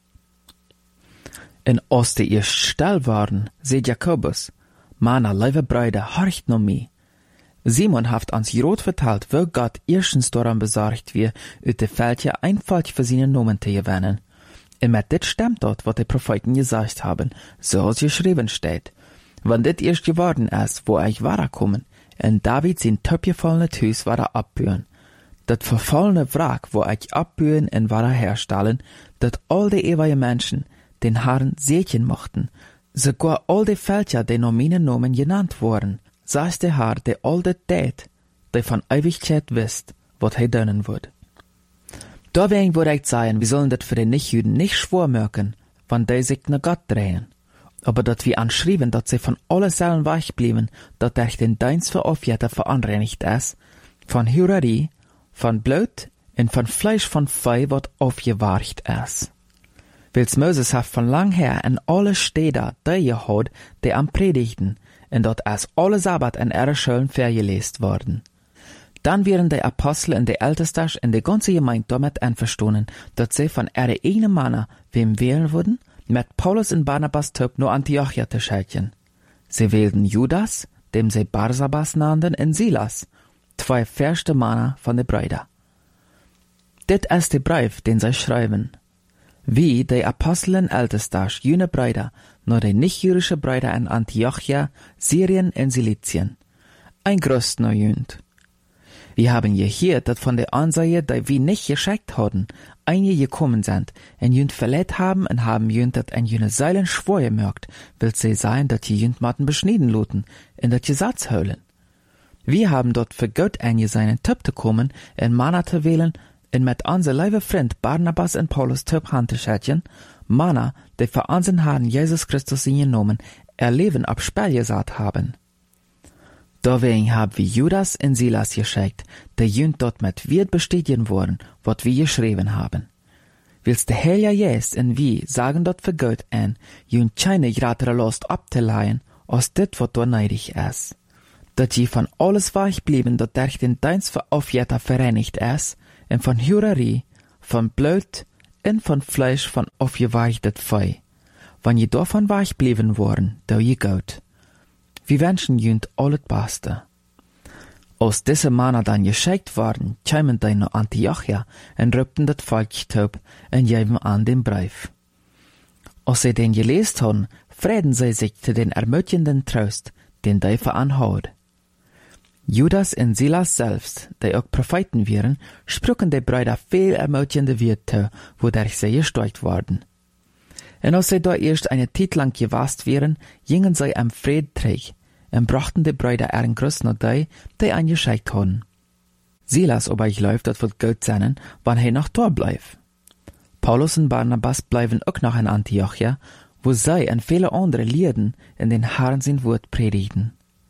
Und als die erst still waren, seht Jakobus, Mana, liebe Brüder, horcht noch mich. Simon haft ans Jerot vertelt, wie Gott erstens daran besorgt wie, uit de Feldje einfach für seine Nomen zu gewinnen. Und mit dit stimmt dort, was die Propheten gesagt haben, so als geschrieben steht. Wenn dit erst geworden ist, wo ich kommen, und David sein töpfgefallenes Hus abbühen. Dat verfallene Wrack, wo ich abbühen und herstellen, dat all die ewige Menschen den Herrn sehen mochten, sogar all die Völker, die noch meine Nomen genannt wurden, sagt der Herr, der all das tät, der von Ewigkeit wisst, wat er dönen wird. Deswegen würde ich sagen, wir sollen dat für die Nichtjüden nicht schwor merken, wann die sich nach Gott drehen, aber dat wir anschrieben, dat sie von alle Seelen weich blieben, dat durch den Dienst für Aufjäter verunreinigt ist, von Hurerie, von Blut und von Fleisch von Vieh, wat aufgewarcht ist. Wils Moses hat von lang her in alle Städte die gehad, die am Predigten, und dort ist alle Sabbat in ihre Schulen vergelesen worden. Dann wären die Apostel und die Ältesten und die ganze Gemeinde damit einverstanden, dass sie von ihrer eigenen Männer wem wählen würden, mit Paulus und Barnabas Töp nur Antiochia zu schicken. Sie wählten Judas, dem sie Barsabas nannten, und Silas, zwei erste Männer von den Brüdern. Dit ist der Brief, den sie schreiben. Wie die Apostel und Ältesten, jene Brüder, nur die nicht-jüdische Brüder in Antiochia, Syrien und Silizien. Ein Gruß noch jünd. Wir haben gehört, dass von der Ansaie, die wir nicht geschickt hatten, einige gekommen sind, und jünd verletzt haben und haben jünd dat ein jüne Seilen schwor gemerkt, will sie sein, dass die jünd matten beschnitten luten, in dat Gesetz holen. Wir haben dort für Gott seinen Töp zu kommen, in Mana zu wählen, und mit unser liebe Freund Barnabas und Paulus Töp Hand zu schätzen, Mana, die für unseren Herrn Jesus Christus in genommen, ihr Leben ab Spiel gesagt haben. Deswegen haben wir Judas und Silas geschickt, die jünd dort mit wird bestätigen worden, was wir geschrieben haben. Willst der Heilige Geist und wir sagen dort für Gott an, jünd keine gratere Lust abzuleihen, als dit, was dort neidig ist. Dass je von alles weich blieben, dat durch den Dienst für Aufjäter vereinigt ist, und von Hurerie, von Blut und von Fleisch von aufgeweichtet Vieh. Wenn je davon weich blieben worden, da je gut. Wir wünschen jünd alles Beste. Als diese Männer dann geschickt worden, kämen die nach Antiochia und rübten das Volk Töp und geben an den Brief. Als sie den gelesen haben, freuten sie sich zu den ermutigenden Trost, den die veranhaut. Judas und Silas selbst, die auch Propheten wären, sprachen die Brüder viel ermutigende Worte, wodurch sie gestärkt wurden. Und als sie da erst eine Zeit lang gewast wären, gingen sie am Friedträg und brachten die Brüder ihren Gruß nach die angeschickt hatten. Silas aber ich läuft, das wird gut sein, wann er noch da bleibt. Paulus und Barnabas bleiben auch noch in Antiochia, wo sie und viele andere Lieden in den Herrn sein Wort predigten.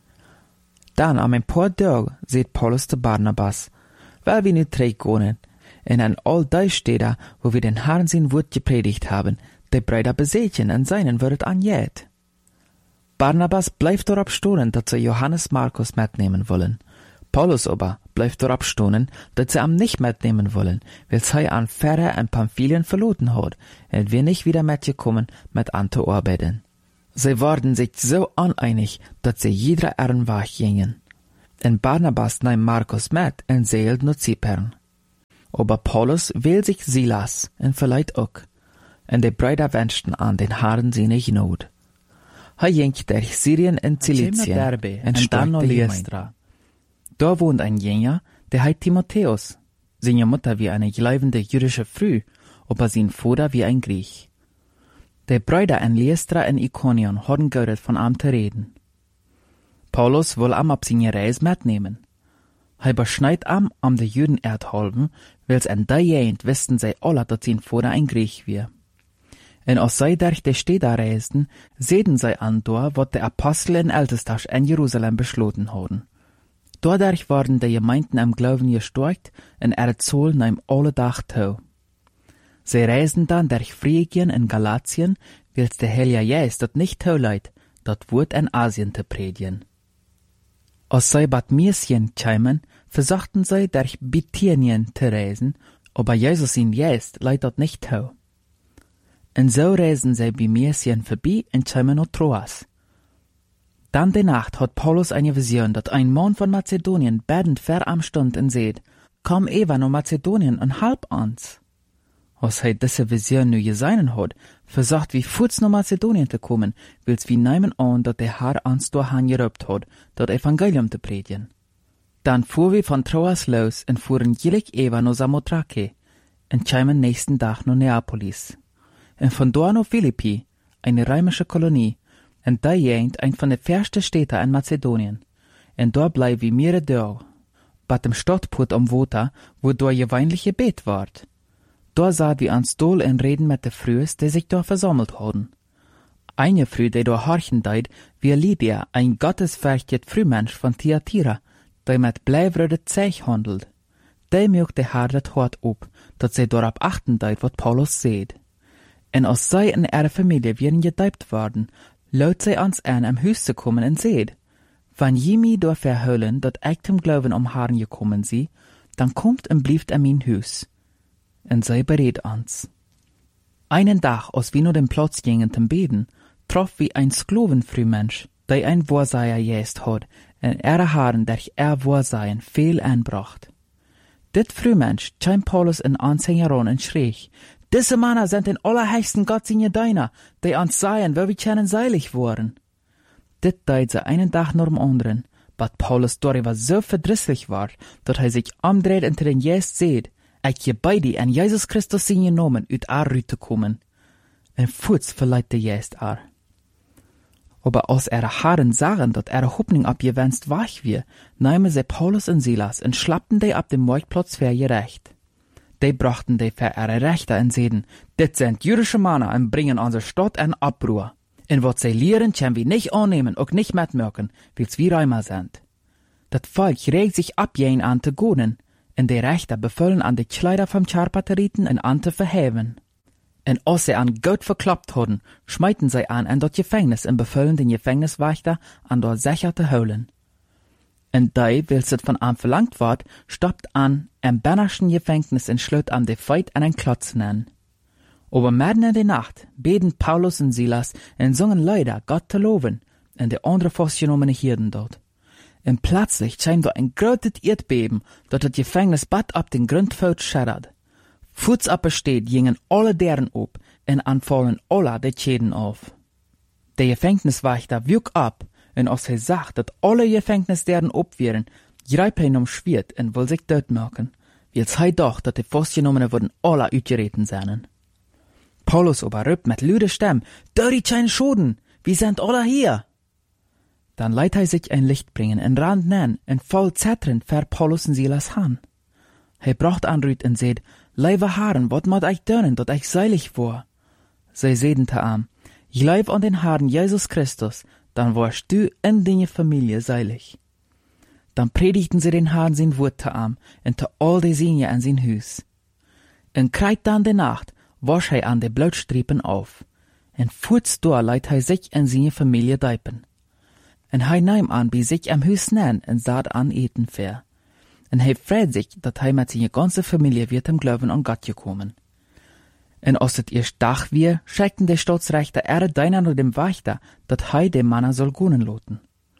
Dann am ein paar Tage seht Paulus zu Barnabas, weil wir nicht träggonen, und an all die Städte, wo wir den Herrn sein Wort gepredigt haben, die Brüder besetzen und seinen Wort anjet. Barnabas bleibt darauf storen, dass sie Johannes Markus mitnehmen wollen. Paulus aber bleibt dort abstonen, dass sie am nicht mitnehmen wollen, weil sie an Pferde und Pamphilien verloren hat, und wir nicht wieder mitgekommen mit an zu arbeiten. Sie waren sich so uneinig, dass sie jeder ihren Weg gingen. Und Barnabas nahm Markus mit und seelt nach Zypern. Aber Paulus wählt sich Silas und vielleicht auch. Und die Brüder wünschten an den Herrn seine Gnade. Er ging durch Syrien und Zilizien und dann nach Lystra. Da wohnt ein Jünger, der heißt Timotheus. Seine Mutter wie eine glaubende jüdische Frau, aber sein Vater wie ein Griech. Die Brüder in Lystra und Ikonion hatten gehört von ihm zu reden. Paulus will am auf seine Reise mitnehmen. Er beschneit am de Juden erdhalben, weil's in der Gegend wisten sie alle, dass sein Vater ein Griech war. Und als sie durch die Städte reisten, sehen sie an dort, was die Apostel in Ältestach in Jerusalem beschlossen hatten. Dadurch waren die Gemeinden am Glauben gestärkt und Zahl nahm alle Tag zu. Sie reisten dann durch Phrygien und Galatien, weil's der Heilige Geist dort nicht zuleiht, dort Wort in Asien zu predigen. Als sie Bad Mysien kämen, versuchten sie durch Bithynien zu reisen, aber Jesus in Geist leiht dort nicht zu. Und so reisen sie bei Mysien vorbei und kämen nach Troas. Dann die Nacht hat Paulus eine Vision, dass ein Mann von Mazedonien betend ver am Stund und seht, komm Eva nach Mazedonien und halb uns. Als er diese Vision nu gesehen hat, versucht wie Fuß nach Mazedonien zu kommen, will's wie nehmen an, dass der Herr uns dahin gerübt hat, das Evangelium zu predigen. Dann fuhr wir von Troas los und fuhren jelig Eva nach Samothrake und kämen nächsten Tag nach Neapolis. Und von dort nach Philippi, eine römische Kolonie, und da jent ein von den ersten Städten in Mazedonien. Und dort bleiben wir mehrere Tage, bei dem Stadtport am Water, wo dort gewöhnliche Gebet ward. Da sahen wir ans Stol und reden mit den Frühs, die sich dort versammelt hatten. Eine Früh, die dort horchen deut, wie Lydia, ein gottesfürchtet Frühmensch von Thyatira, die mit bleibröde Zeich handelt. Die mögt der Herr das Hort ab, dass sie darauf achten deut, was Paulus seht. Und als sie in ihrer Familie werden gedeibt worden, laut sie ans an, am Haus zu kommen und seht, wenn jemi dort verhüllen, dat ich zum Glauben am Herrn gekommen sie, dann kommt und blieft an mein Haus. Und sie berät uns. Einen Tag, als wir nur den Platz gingen zum Beten, troff wie ein Sklavenfrühmensch, der ein Wahrsager jest hat, und ihre Haaren durch Wahrseien viel anbracht. Dit Frühmensch kam Paulus in uns heran und schrie, diese Männer sind den allerheiligsten Gott seine Diener, die uns seien, wo wir können seilig worden. Dit deut sie einen Tag nach dem anderen, but Paulus darüber so verdrisslich war, dass er sich umdreht und den Jest seht, ich gebei die an Jesus Christus seine Namen uit Rüte zu kommen. Und Fuß verleiht der Jest Aber als Haaren sahen, dass Hoffnung abgewenst war, nahmen sie Paulus und Silas und schlappten die ab dem Marktplatz für ihr Recht. Die brachten die für ihre Rechte und seiden, dit sind jüdische Männer und bringen unsere Stadt in Abruhr. Und was sie lehren, können wir nicht annehmen und nicht mitmerken, weil's wir Römer sind. Das Volk regt sich ab, jen an zu goden, und die Rechter befüllen an die Kleider vom Charpateriten und an zu verheben. Und als sie an Gott verkloppt hatten, schmeiten sie an in das Gefängnis und befüllen den Gefängniswächter an dort sicher zu holen. Und die, weil es von ihm verlangt ward, stoppt an im Bernerschen Gefängnis und schlut an die Feit an einen Klotz nennen. Aber mitten in der Nacht beten Paulus und Silas und singen Lieder, Gott zu loben, und die andere festgenommene Hirten dort. Und plötzlich scheint da ein großes Erdbeben, dat das Gefängnis bad ab den Grundfeld schädert. Fuß absteht, gingen alle deren ab, und anfallen alle die Schäden auf. Der Gefängniswächter wüg ab, und als er sagt, dass alle Gefängnisderen abwehren, greift er um Schwert und will sich dort machen, weil's er doch, dass die Festgenommenen wurden alle uitgereten seien. Paulus aber rübt mit lüder Stimme, die kein Schoden, wir sind alle hier. Dann leiht er sich ein Licht bringen und rannt nen und voll zetternd ver Paulus und Silas han. Er bracht an Rüt und seht, Leibe Haaren, wat mat ich dönen, dat ich seilig war? Sie seden te am, Gleib an den Herrn Jesus Christus, dann warst du in deine Familie seilig. Dann predigten sie den Herrn sein Wort te am, und te all die Sinje an sein Hus. Und kreit dann de Nacht, wasch er an de Blutstrippen auf, und fuhrts da leiht er sich in seine Familie deipen. Und er nahm an bei sich am Hus nen und saat an eten fair. En hij freut sich, dat hij met zijn ganze Familie wird im Glauben an Gott gekommen. En als het eerst Dach wir, schickten de Staatsrechter deiner nur dem Wächter, dat hij dem Mann soll gehen loten.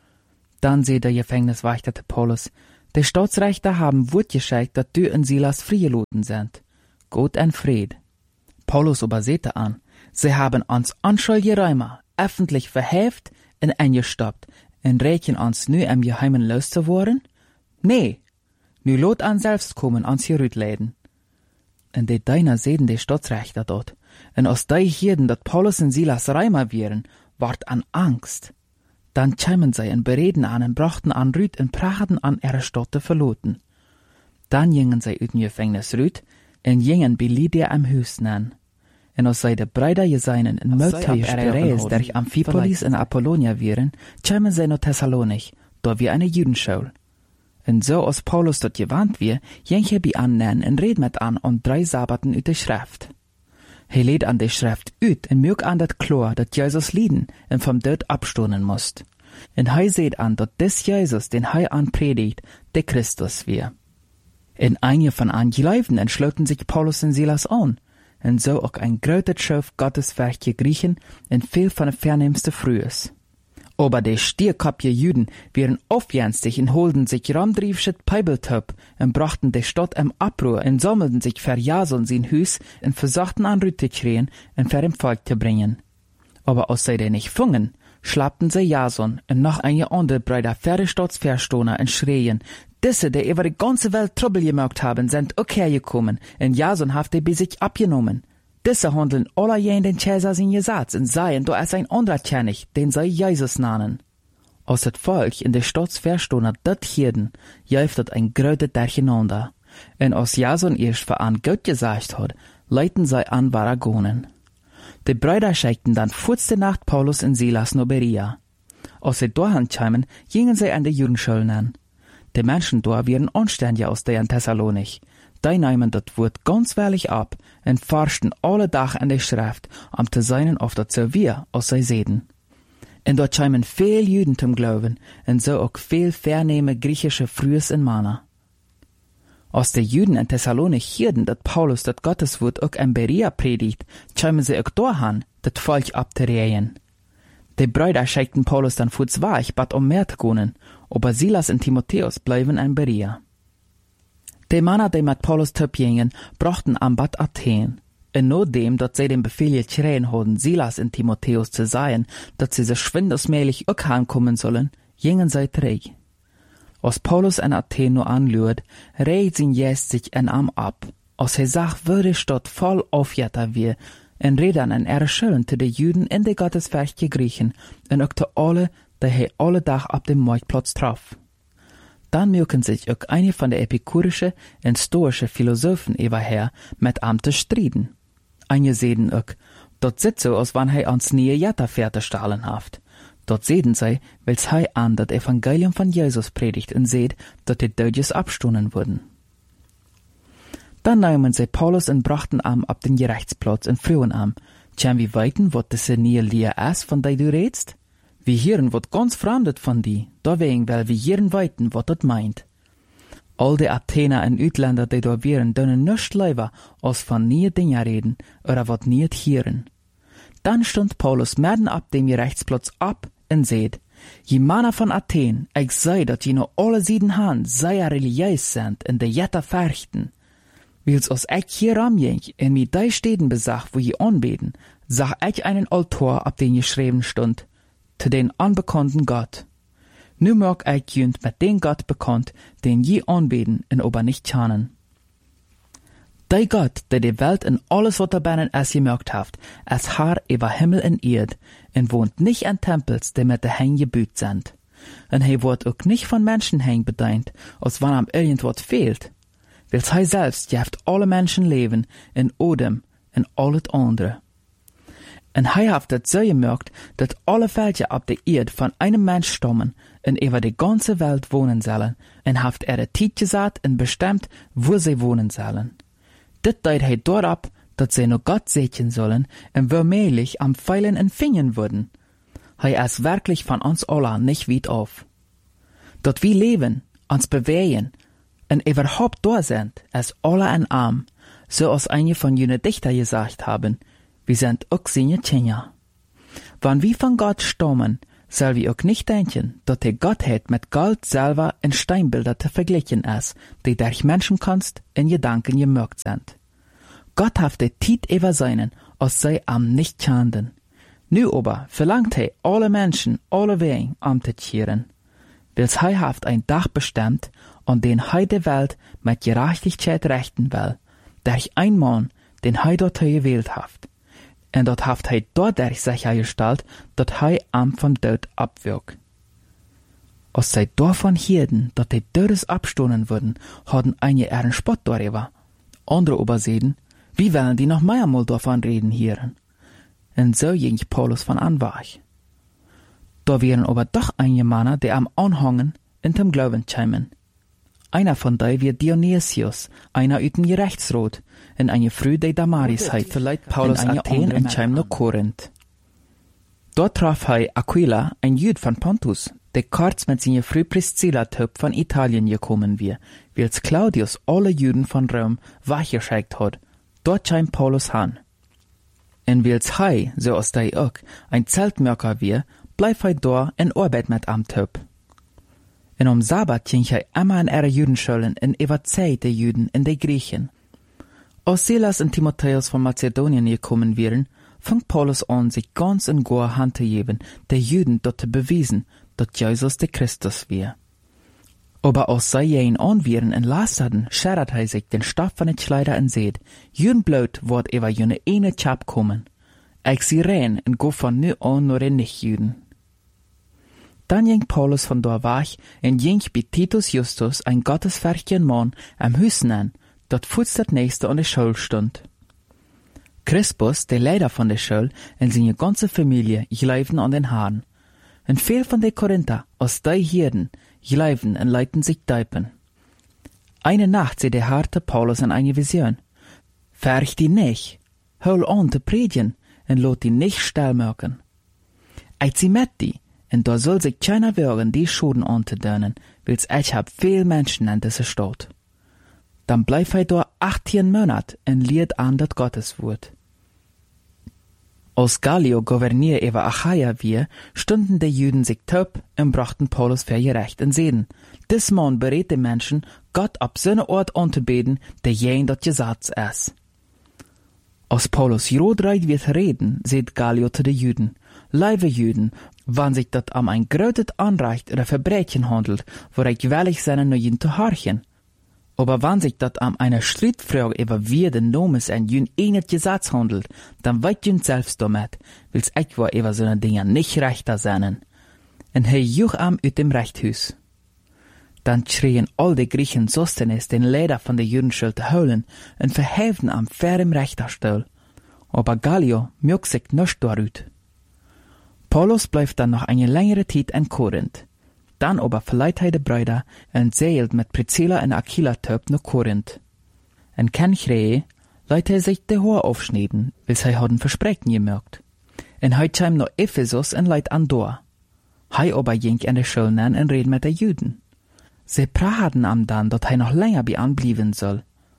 Dann seht der Gefängniswächter te Paulus, de Staatsrechter haben Wort geschickt, dat du und Silas friegeloten sind. Gott en Fried. Paulus übersehte an, sie haben uns anschuldige Räumer öffentlich verheft und eingestoppt und rechnen uns nu im Geheimen loszuworden? Nee, nu lot an selbst kommen ans Gerütleiden. Und die Deiner sehen die Staatsrechter dort, und als die hierden, dat Paulus und Silas Räumer wären, ward an Angst. Dann kämen sie und bereden an und brachten an Rüt und prachten an ihre Stadt zu verloten. Dann gingen sie ut dem Gefängnis Rüt und gingen bei Lydia am Hüsten an. Und als sie de Brüder geseinen in Mötei ihre Reis durch Amphipolis und Apollonia wären, kämen sie nach Thessalonich, da wir eine Judenschule. Und so als Paulus dort gewandt wir, ging er bei annen und red mit an 3 Sabbaten ut de Schrift. Hij lädt an de Schrift ut en mög an dat klar, dat Jesus lieden en vom Tod abstonen musst. En hij seht an, dat des Jesus, den hij anpredigt, de Christus wir. En einige von an Geläufen entschloten sich Paulus und Silas an, en so auch ein grötet Schauf Gotteswerk Griechen en viel von der vernehmste Frühes. Aber de stierkopje Juden wären aufjänstig und holden sich ramdriefschet Peibeltöp und brachten de Stadt im Abruhr und sammelten sich für Jason sein Hüs und versuchten an Rüte kriegen und für dem Volk zu bringen. Aber als sie den nicht fungen, schlappten sie Jason und noch einige andere Brüder für die Staatsverstoner und schreien, diese, die über die ganze Welt Trouble gemacht haben, sind auch hergekommen und Jason hat die bei sich abgenommen. Diese handeln alle jen den Cäsar sin Gesetz und seien, da es ein anderer König, den sie Jesus nannen. Als het Volk in de Staatsverstoner dat hierden, jäuft het ein gröte durcheinander. Und als Jason erst für an Gott gesagt hat, leiten sie an Varagonen. Die Brüder schickten dann furzte Nacht Paulus und Silas nach Berea. Als sie dahin kamen, gingen sie an die Judenschulen an. Die Menschen da wären anständig aus der Thessalonich. Die nahmen das Wort ganz wahrlich ab und forschten alle Tag an der Schrift, um zu sein, auf das so wir, als sie sehen. Und dort kamen viel Juden zum Glauben und so auch viel vernehme griechische Frühes und Männer. Als die Juden in Thessalonich hörten, dass Paulus das Gotteswort auch in Berea predigt, kamen sie auch dahin, das Volk abzurehen. Die Brüder schickten Paulus dann furzweich, bat mehr zu gehen, aber Silas und Timotheus bleiben in Berea. Die Männer, die mit Paulus gingen, brachten am Bad Athen. Und nachdem, dass sie den Befehl gekriegt hatten, Silas und Timotheus zu sagen, dass sie sich schwindesmäßig auch heimkommen sollen, gingen sie zurück. Als Paulus in Athen nur anlüht, regt sein Geist sich in ihm ab. Als er sagt, würde die Stadt voll aufjetter wir, und reden an ihre Schulden zu den Juden in die Gotteswerk Griechen, und auch zu alle, die er alle Tag auf dem Marktplatz traf. Dann mögen sich auch einige von den epikurischen und stoischen Philosophen überher mit ihm zu striden. Einige sehen auch, dort sitzt so, als wenn er ans neue Jetterpferde stahlen haft. Dort sehen sie, weil er an das Evangelium von Jesus predigt und seht, dass die Deutsches abstoßen wurden. Dann nahmen sie Paulus und brachten ihm ab den Gerichtsplatz und frühen ihm, können wir weiten, was das neue Lehre ist, von der du redest? Wir hören wat ganz Fremdet von die, deswegen weil wir hören weiten, wat dat meint. All die Athener und Utländer, die da wären, dürfen nicht lieber, als von nie Dinge reden, oder wat niet hören. Dann stund Paulus mitten ab dem Gerichtsplatz ab und seht, je Männer von Athen, ich sei, dat je noch alle sieden han, sehr religiös sind, in de Jetter verchten. Wils als ich hier ramging, in mir die Städten besach, wo je anbeten, sah ich einen Altar, ab den geschrieben stund, zu den unbekannten Gott. Nu mag ich jünd mit den Gott bekannt, den je anbeten und aber nicht kennen. Der Gott, der die Welt und alles, was darin es gemerkt hat, es Herr über Himmel und Erd, und wohnt nicht in Tempels, die mit der Hängen gebüht sind. Und er wird auch nicht von Menschenhängen bedient, als wenn ihm irgendwas fehlt. Weil er selbst jeft alle Menschen leben, in Odem, und alles andere. Und er hat das so gemerkt, dass alle Völker auf der Erde von einem Mensch stammen und über die ganze Welt wohnen sollen, und hat die Zeit gesagt und bestimmt, wo sie wohnen sollen. Das deut er dort, dass sie nur Gott segnen sollen und womöglich am Pfeilen und Fingern würden. Er ist wirklich von uns allen nicht weit auf. Dort wir leben, uns bewegen, En überhaupt da sind, es alle en arm, so als einige von jene Dichter gesagt haben, wir sind auch seine Kinder. Wenn wir von Gott stammen, soll wir auch nicht denken, dass die Gottheit mit Gold, Silber und Steinbilder zu vergleichen ist, die durch Menschenkunst in Gedanken gemerkt sind. Gott hat die Zeit über seinen, als sei am nicht schanden. Nu aber verlangt er alle Menschen, alle Wegen am zu kehren. Wils er haft ein Tag bestimmt, an den er die Welt mit Gerechtigkeit rechten will, durch ein Mann, den er dort gewählt haft. Und dort haft er dadurch sichergestellt, dass er am vom Tod abwirkt. Als sie davon hörten, dass die Todes abstoßen würden, hatten einige ihren Spott darüber. Andere aber sagten, wie wollen die noch mehrmal davon reden hören? Und so ging Paulus von anwach. Da wären aber doch einige Männer, die am Anhangen in dem Glauben kämen. Einer von denen wird Dionysius, einer aus dem Gerechtsrat, in eine Früh der Damaris heit, verleiht Paulus in Athen und kam nach Korinth. Dort traf er Aquila, ein Jüd von Pontus, der kurz mit seiner Früh Priscilla-Typ von Italien gekommen war, als Claudius alle Juden von Rom weggeschickt hat. Dort kam Paulus an. Und als er, so als der auch, ein Zeltmörker war, bleib er da in Arbeit mit am Typ. Und am Sabbat ging er immer in ihre Judenschulen und überzeugt die Juden und die Griechen. Als Silas und Timotheus von Mazedonien gekommen wären, fing Paulus an, sich ganz und gar Hand zu geben, die Juden dort zu beweisen, dass Jesus der Christus war. Aber als sie ihn anwären und lasterten, schert er sich den Stoff von den Kleider und seht, Judenblut wird über jene eine Chap kommen. Ich sie rein und go von nu an nur den Nicht-Juden. Dann ging Paulus von da weg und ging bei Titus Justus, ein gottesfürchtigen Mann, am Hüssen an, dort fuß das nächste an der Schule stund. Crispus, der Leiter von der Schule, und seine ganze Familie, gleibten an den Haaren. Und viel von den Korinther, aus die Hirden, gleibten und leiten sich deipen. Eine Nacht sieht der harte Paulus in eine Vision. Färch die nicht, hol an zu predigen, und lot die nicht stillmerken. Ich zieh mit die, und da soll sich keiner wehren, die Schuden anzudönen, wils ich hab viel Menschen in dieser Stadt. Dann bleib er da 18 Monate und lehrt an das Gotteswort. Als Gallio Gouverneur über Achaia war, stunden die Juden sich taub und brachten Paulus für gerecht und sehen, dis Mann berät die Menschen, Gott ab seine Ort anzubeten, der jen das Gesetz ist. Als Paulus jodreit wird reden, seht Gallio zu den Juden, liebe Juden, wann sich dat am ein grötet Anrecht oder Verbrechen handelt, wo ich willig seine Neuen zu horchen. Aber wenn sich dat am eine Streitfrage über wie den Nomes ein Jün einet Gesetz handelt, dann weit Jün selbst damit, wils ich war über so ne Dinge nicht rechter seinen. Und he juch am ut dem Rechthus. Dann schrien all die Griechen Sosthenes den Leder von der Judenschule zu holen und verhäften am fair im Richterstuhl. Aber Gallio mög sich nicht darüt. Paulus bleibt dann noch eine längere Zeit in Korinth. Dann aber verleiht er die Brüder und seilt mit Priscilla und Aquila töp nach Korinth. In Kenchreie leiht er sich die Haar aufschneiden, weil sie hadden Versprechen gemerkt. Und heut kam nach Ephesus und leiht an Dor. Hei aber ging in der Schule an und red mit den Juden. Sie praten am dann, dass er noch länger bei anblieben soll.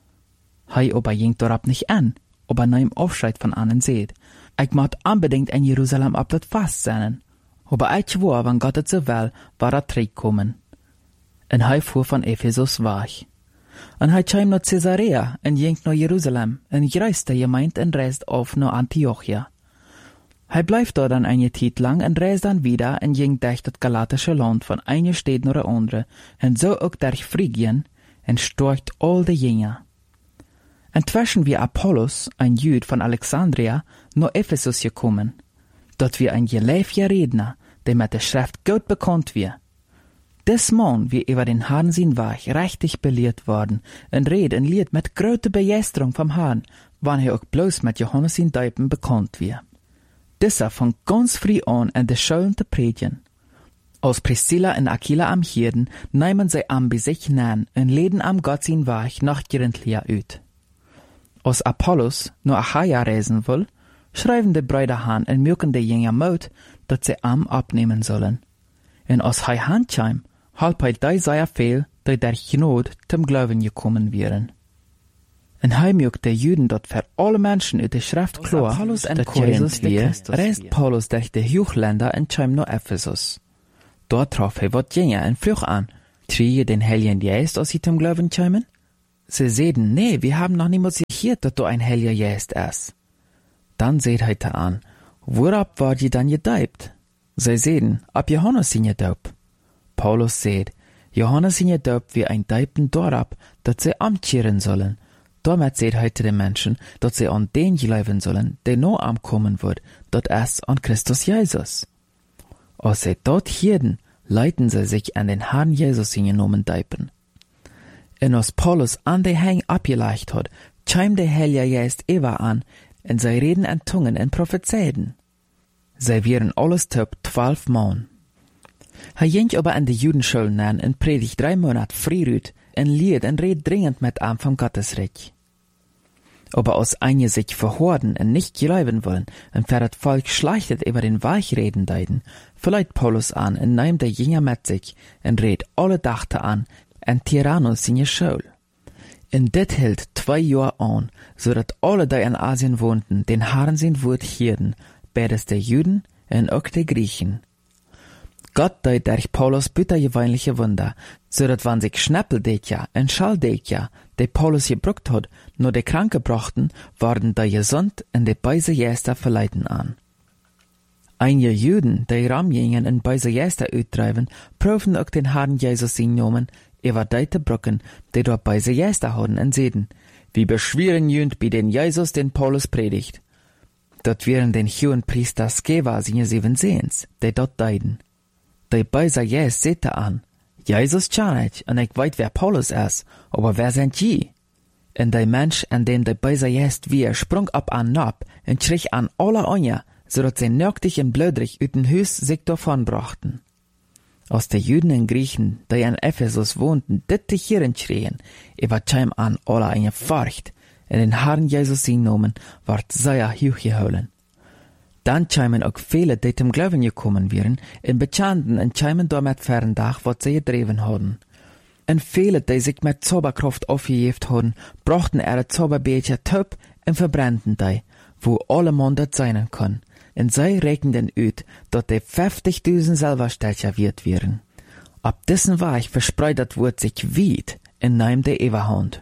Hei aber ging dorab nicht an, aber nahm Aufschreit von an und seht, ich möcht unbedingt in Jerusalem ab das Fast sein. Aber ich war, wenn Gott es so will, war er zurückgekommen. Und er fuhr von Ephesus weg. Und er kam nach Caesarea und ging nach Jerusalem und reiste gemeint und reist auf nach Antiochia. Er bleibt dort dann eine Zeit lang und reist dann wieder und ging durch das galatische Land von einer Stadt nach der andere und so auch durch Phrygien und storcht all die Jünger. Inzwischen wie Apollos, ein Jüd von Alexandria, nach Ephesus gekommen. Dort wie ein gelehrter Redner, der mit der Schrift gut bekannt war. Des Mann wie über den Herrn sein Weg richtig belehrt worden und red und lied mit großer Begeisterung vom Herrn, wann er auch bloß mit Johannes in Deipen bekannt war. Dieser fang ganz früh an, in der Schulen zu predigen. Als Priscilla und Aquila am Hirden, nehmen sie am bei sich nahen und leden am Gott sein Weg nach Korinthia ut. Als Apollos nur Achaia reisen will, schreiben die Brüder an und mögen die Jünger Mut, dass sie am abnehmen sollen. Und als er heimkam, halb die sehr viel, die durch Gnade zum Glauben gekommen wären. En hij maakt de Juden dat voor alle mensen uit de schrift klar, dat Jesus weer, reist Paulus durch de Hochländer en kwam naar Ephesus. Dort traf hij wat Jünger en vroeg aan, trie je den Heiligen Geist, als sie zum Glauben kwamen? Sie zeiden, nee, wir haben noch niemals gehört, dat du ein Heiliger Geist ist. Dann seht hij te aan, woorab war je dan gedeibt? Sie zeiden, ab Johannes sind gedaupt. Paulus seht, Johannes sind gedaupt wie ein Deibten dorab, dat sie amtscheren sollen. Damit seht heute den Menschen, dat sie an den geleiben sollen, der noch ankommen wird, dat es an Christus Jesus. Als sie dort hierden, leiten sie sich an den Herrn Jesus hingenommen deipen. En als Paulus an de Hang abgeleicht hat, kam der Heilige Geist Eva an, en sie reden in Tungen en prophezeiden. Sie wären alles top 12 Mann. Hij ging aber an de Judenschulen an en predigt 3 Monate frierüt, en lied en red dringend mit am vom Gottesreich. Aber als einige sich verhorden en nicht geleiben wollen, en für das Volk schlechtet über den Weichreden deiden, verleiht Paulus an en nehmt der Jünger mit sich en red alle Dachte an en Tyrannus in je Schule. En dit hielt 2 Jahre an, so dat alle die in Asien wohnten, den Herrn sein Wort hierden, beides der Juden en auch der Griechen. Gott deed durch Paulus büttergewöhnliche Wunder, so dat wann sich Schnäppeldekja en Schalldekja, die Paulus gebruckt hat, nur die Kranke brachten, waren die gesund en die beise Jäster verleiten an. Einige Juden, die ramgingen en beise Jäster uittreiben, profen auch den Herrn Jesus hingenommen, über deite Brücken, die dort beise Jäster hadden en seden, wie beschweren jünd bei den Jesus den Paulus predigt. Dort wären den hohen Priester Skeva seine 7 Sehens, die dort deiden. Die beise Jäst sehte an, Jesus kann ich, und ich weiß, wer Paulus ist, aber wer sind je? Und der Mensch, an den die beise Jäst wir, sprung ab an Nab und schrie an alle Anja, so dass sie nöchtig und blödrig ut den Hüs sich davon brachten. Aus den Juden und Griechen, die in Ephesus wohnten, dit te hieren schrien, kam an alle eine Furcht, und den Herrn Jesus hingenommen, ward sehr hochgeholen. Dann kamen auch viele, die zum Glauben gekommen wären, und bekannten und kamen damit ferndag, was sie gedreven hadden. Und viele, die sich mit Zauberkraft aufgejeft hadden, brachten ihre Zauberbecher top und verbrannten die, wo alle Mann das sein kann. Und sie rechneten uit, dass die 50.000 Silberstecher wert wären. Ab diesen Weg verspreitet wurde sich weit in nahm der Eberhand.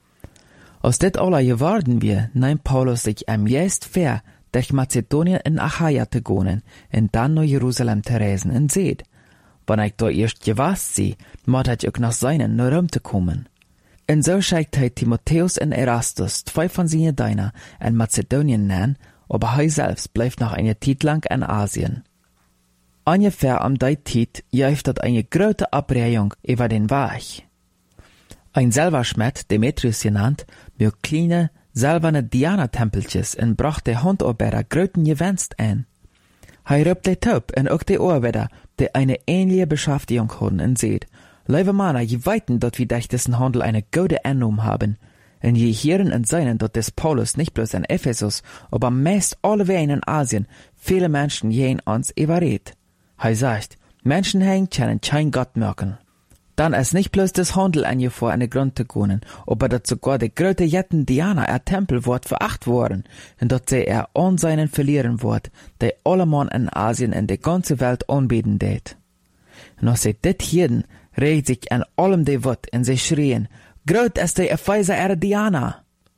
Aus det alle geworden wir, nahm Paulus sich am Jest fair, durch Mazedonien in Achaia zu gehen, und dann nach Jerusalem zu reisen und seht. Wenn ich da erst gewasst sie, muss ich auch nach seinen nach Rom zu kommen. Und so schickt hij Timotheus und Erastus, 2 von seinen Dienern, in Mazedonien nennen, aber hij selbst bleibt noch eine Zeit lang in Asien. Ungefähr am die Zeit jäuft dort eine große Abreihung über den Weg. Ein Silberschmied, Demetrius genannt, mit kleine, silberne Diana-Tempeltjes und brachte Handarbeiter gröten Gewinst ein. Hij roept die Taub und auch die Arbeiter, die eine ähnliche Beschäftigung haben und seht, liebe Männer, je weiten, dass wir durch diesen Handel eine gute Einnahme haben. Und je hören und sehen, dass des Paulus nicht bloß in Ephesus, aber meist alleweg in Asien viele Menschen jeden uns überredet. Hij sagt, Menschen können kein Gott merken. Dann ist nicht bloß das Handel an vor eine Grund zu gehen, aber dass sogar die große Jetten Diana ihr Tempel wird veracht worden, und dass sie an seinen verlieren wird, die alle Mann in Asien in die ganze Welt anbeten det. Und als sie dit hielten, regt sich an allem die Wut, und sie schrien, Groot ist die Epheser Diana!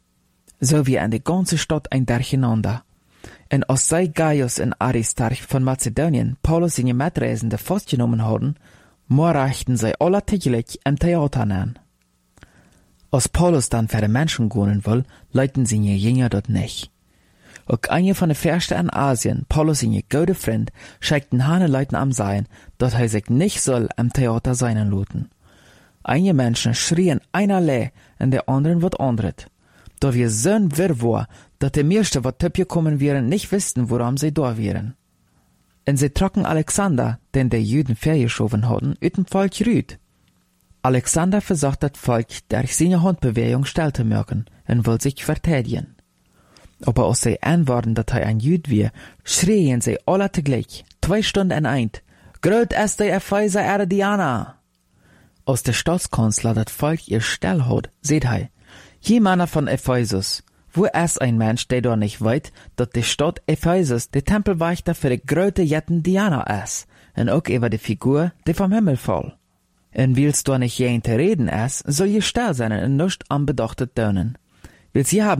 So wie an die ganze Stadt ein Durcheinander. Und als sie Gaius und Aristarch von Mazedonien Paulus in die Mitreisende festgenommen haben, reichten sie alle täglich im Theater an. Als Paulus dann für die Menschen gehen will, leiten sie ihr Jünger dort nicht. Auch eine von den Fürsten in Asien, Paulus in ihr gute Freund, schickten Hane Leuten am Sein, dass er sich nicht soll im Theater seinen luten. Einige Menschen schrien einerlei, und der anderen wird andret. Da wir so wirr war, dass die meisten, was gekommen wären, nicht wussten, woran sie da wären. Und sie trocken Alexander, den die Juden vergeschoben hatten, ut dem Volk rüd. Alexander versucht das Volk durch seine Handbewegung still zu merken und will sich verteidigen. Aber als sie antworten, dass er ein Jüd war, schrien sie alle zugleich, 2 Stunden in ein, Groot ist die Epheser Diana! Als der Staatskanzler das Volk ihr Stell hat, seht hei, je Männer von Ephesus, wo ist ein Mensch, der doch nicht weiß, dass die Stadt Ephesus der Tempelwächter für die große Jetten Diana ist, und auch über die Figur, die vom Himmel fall. Und willst du nicht jeden reden ist, soll je still sein und nicht anbedachtet tönen. Willst je haben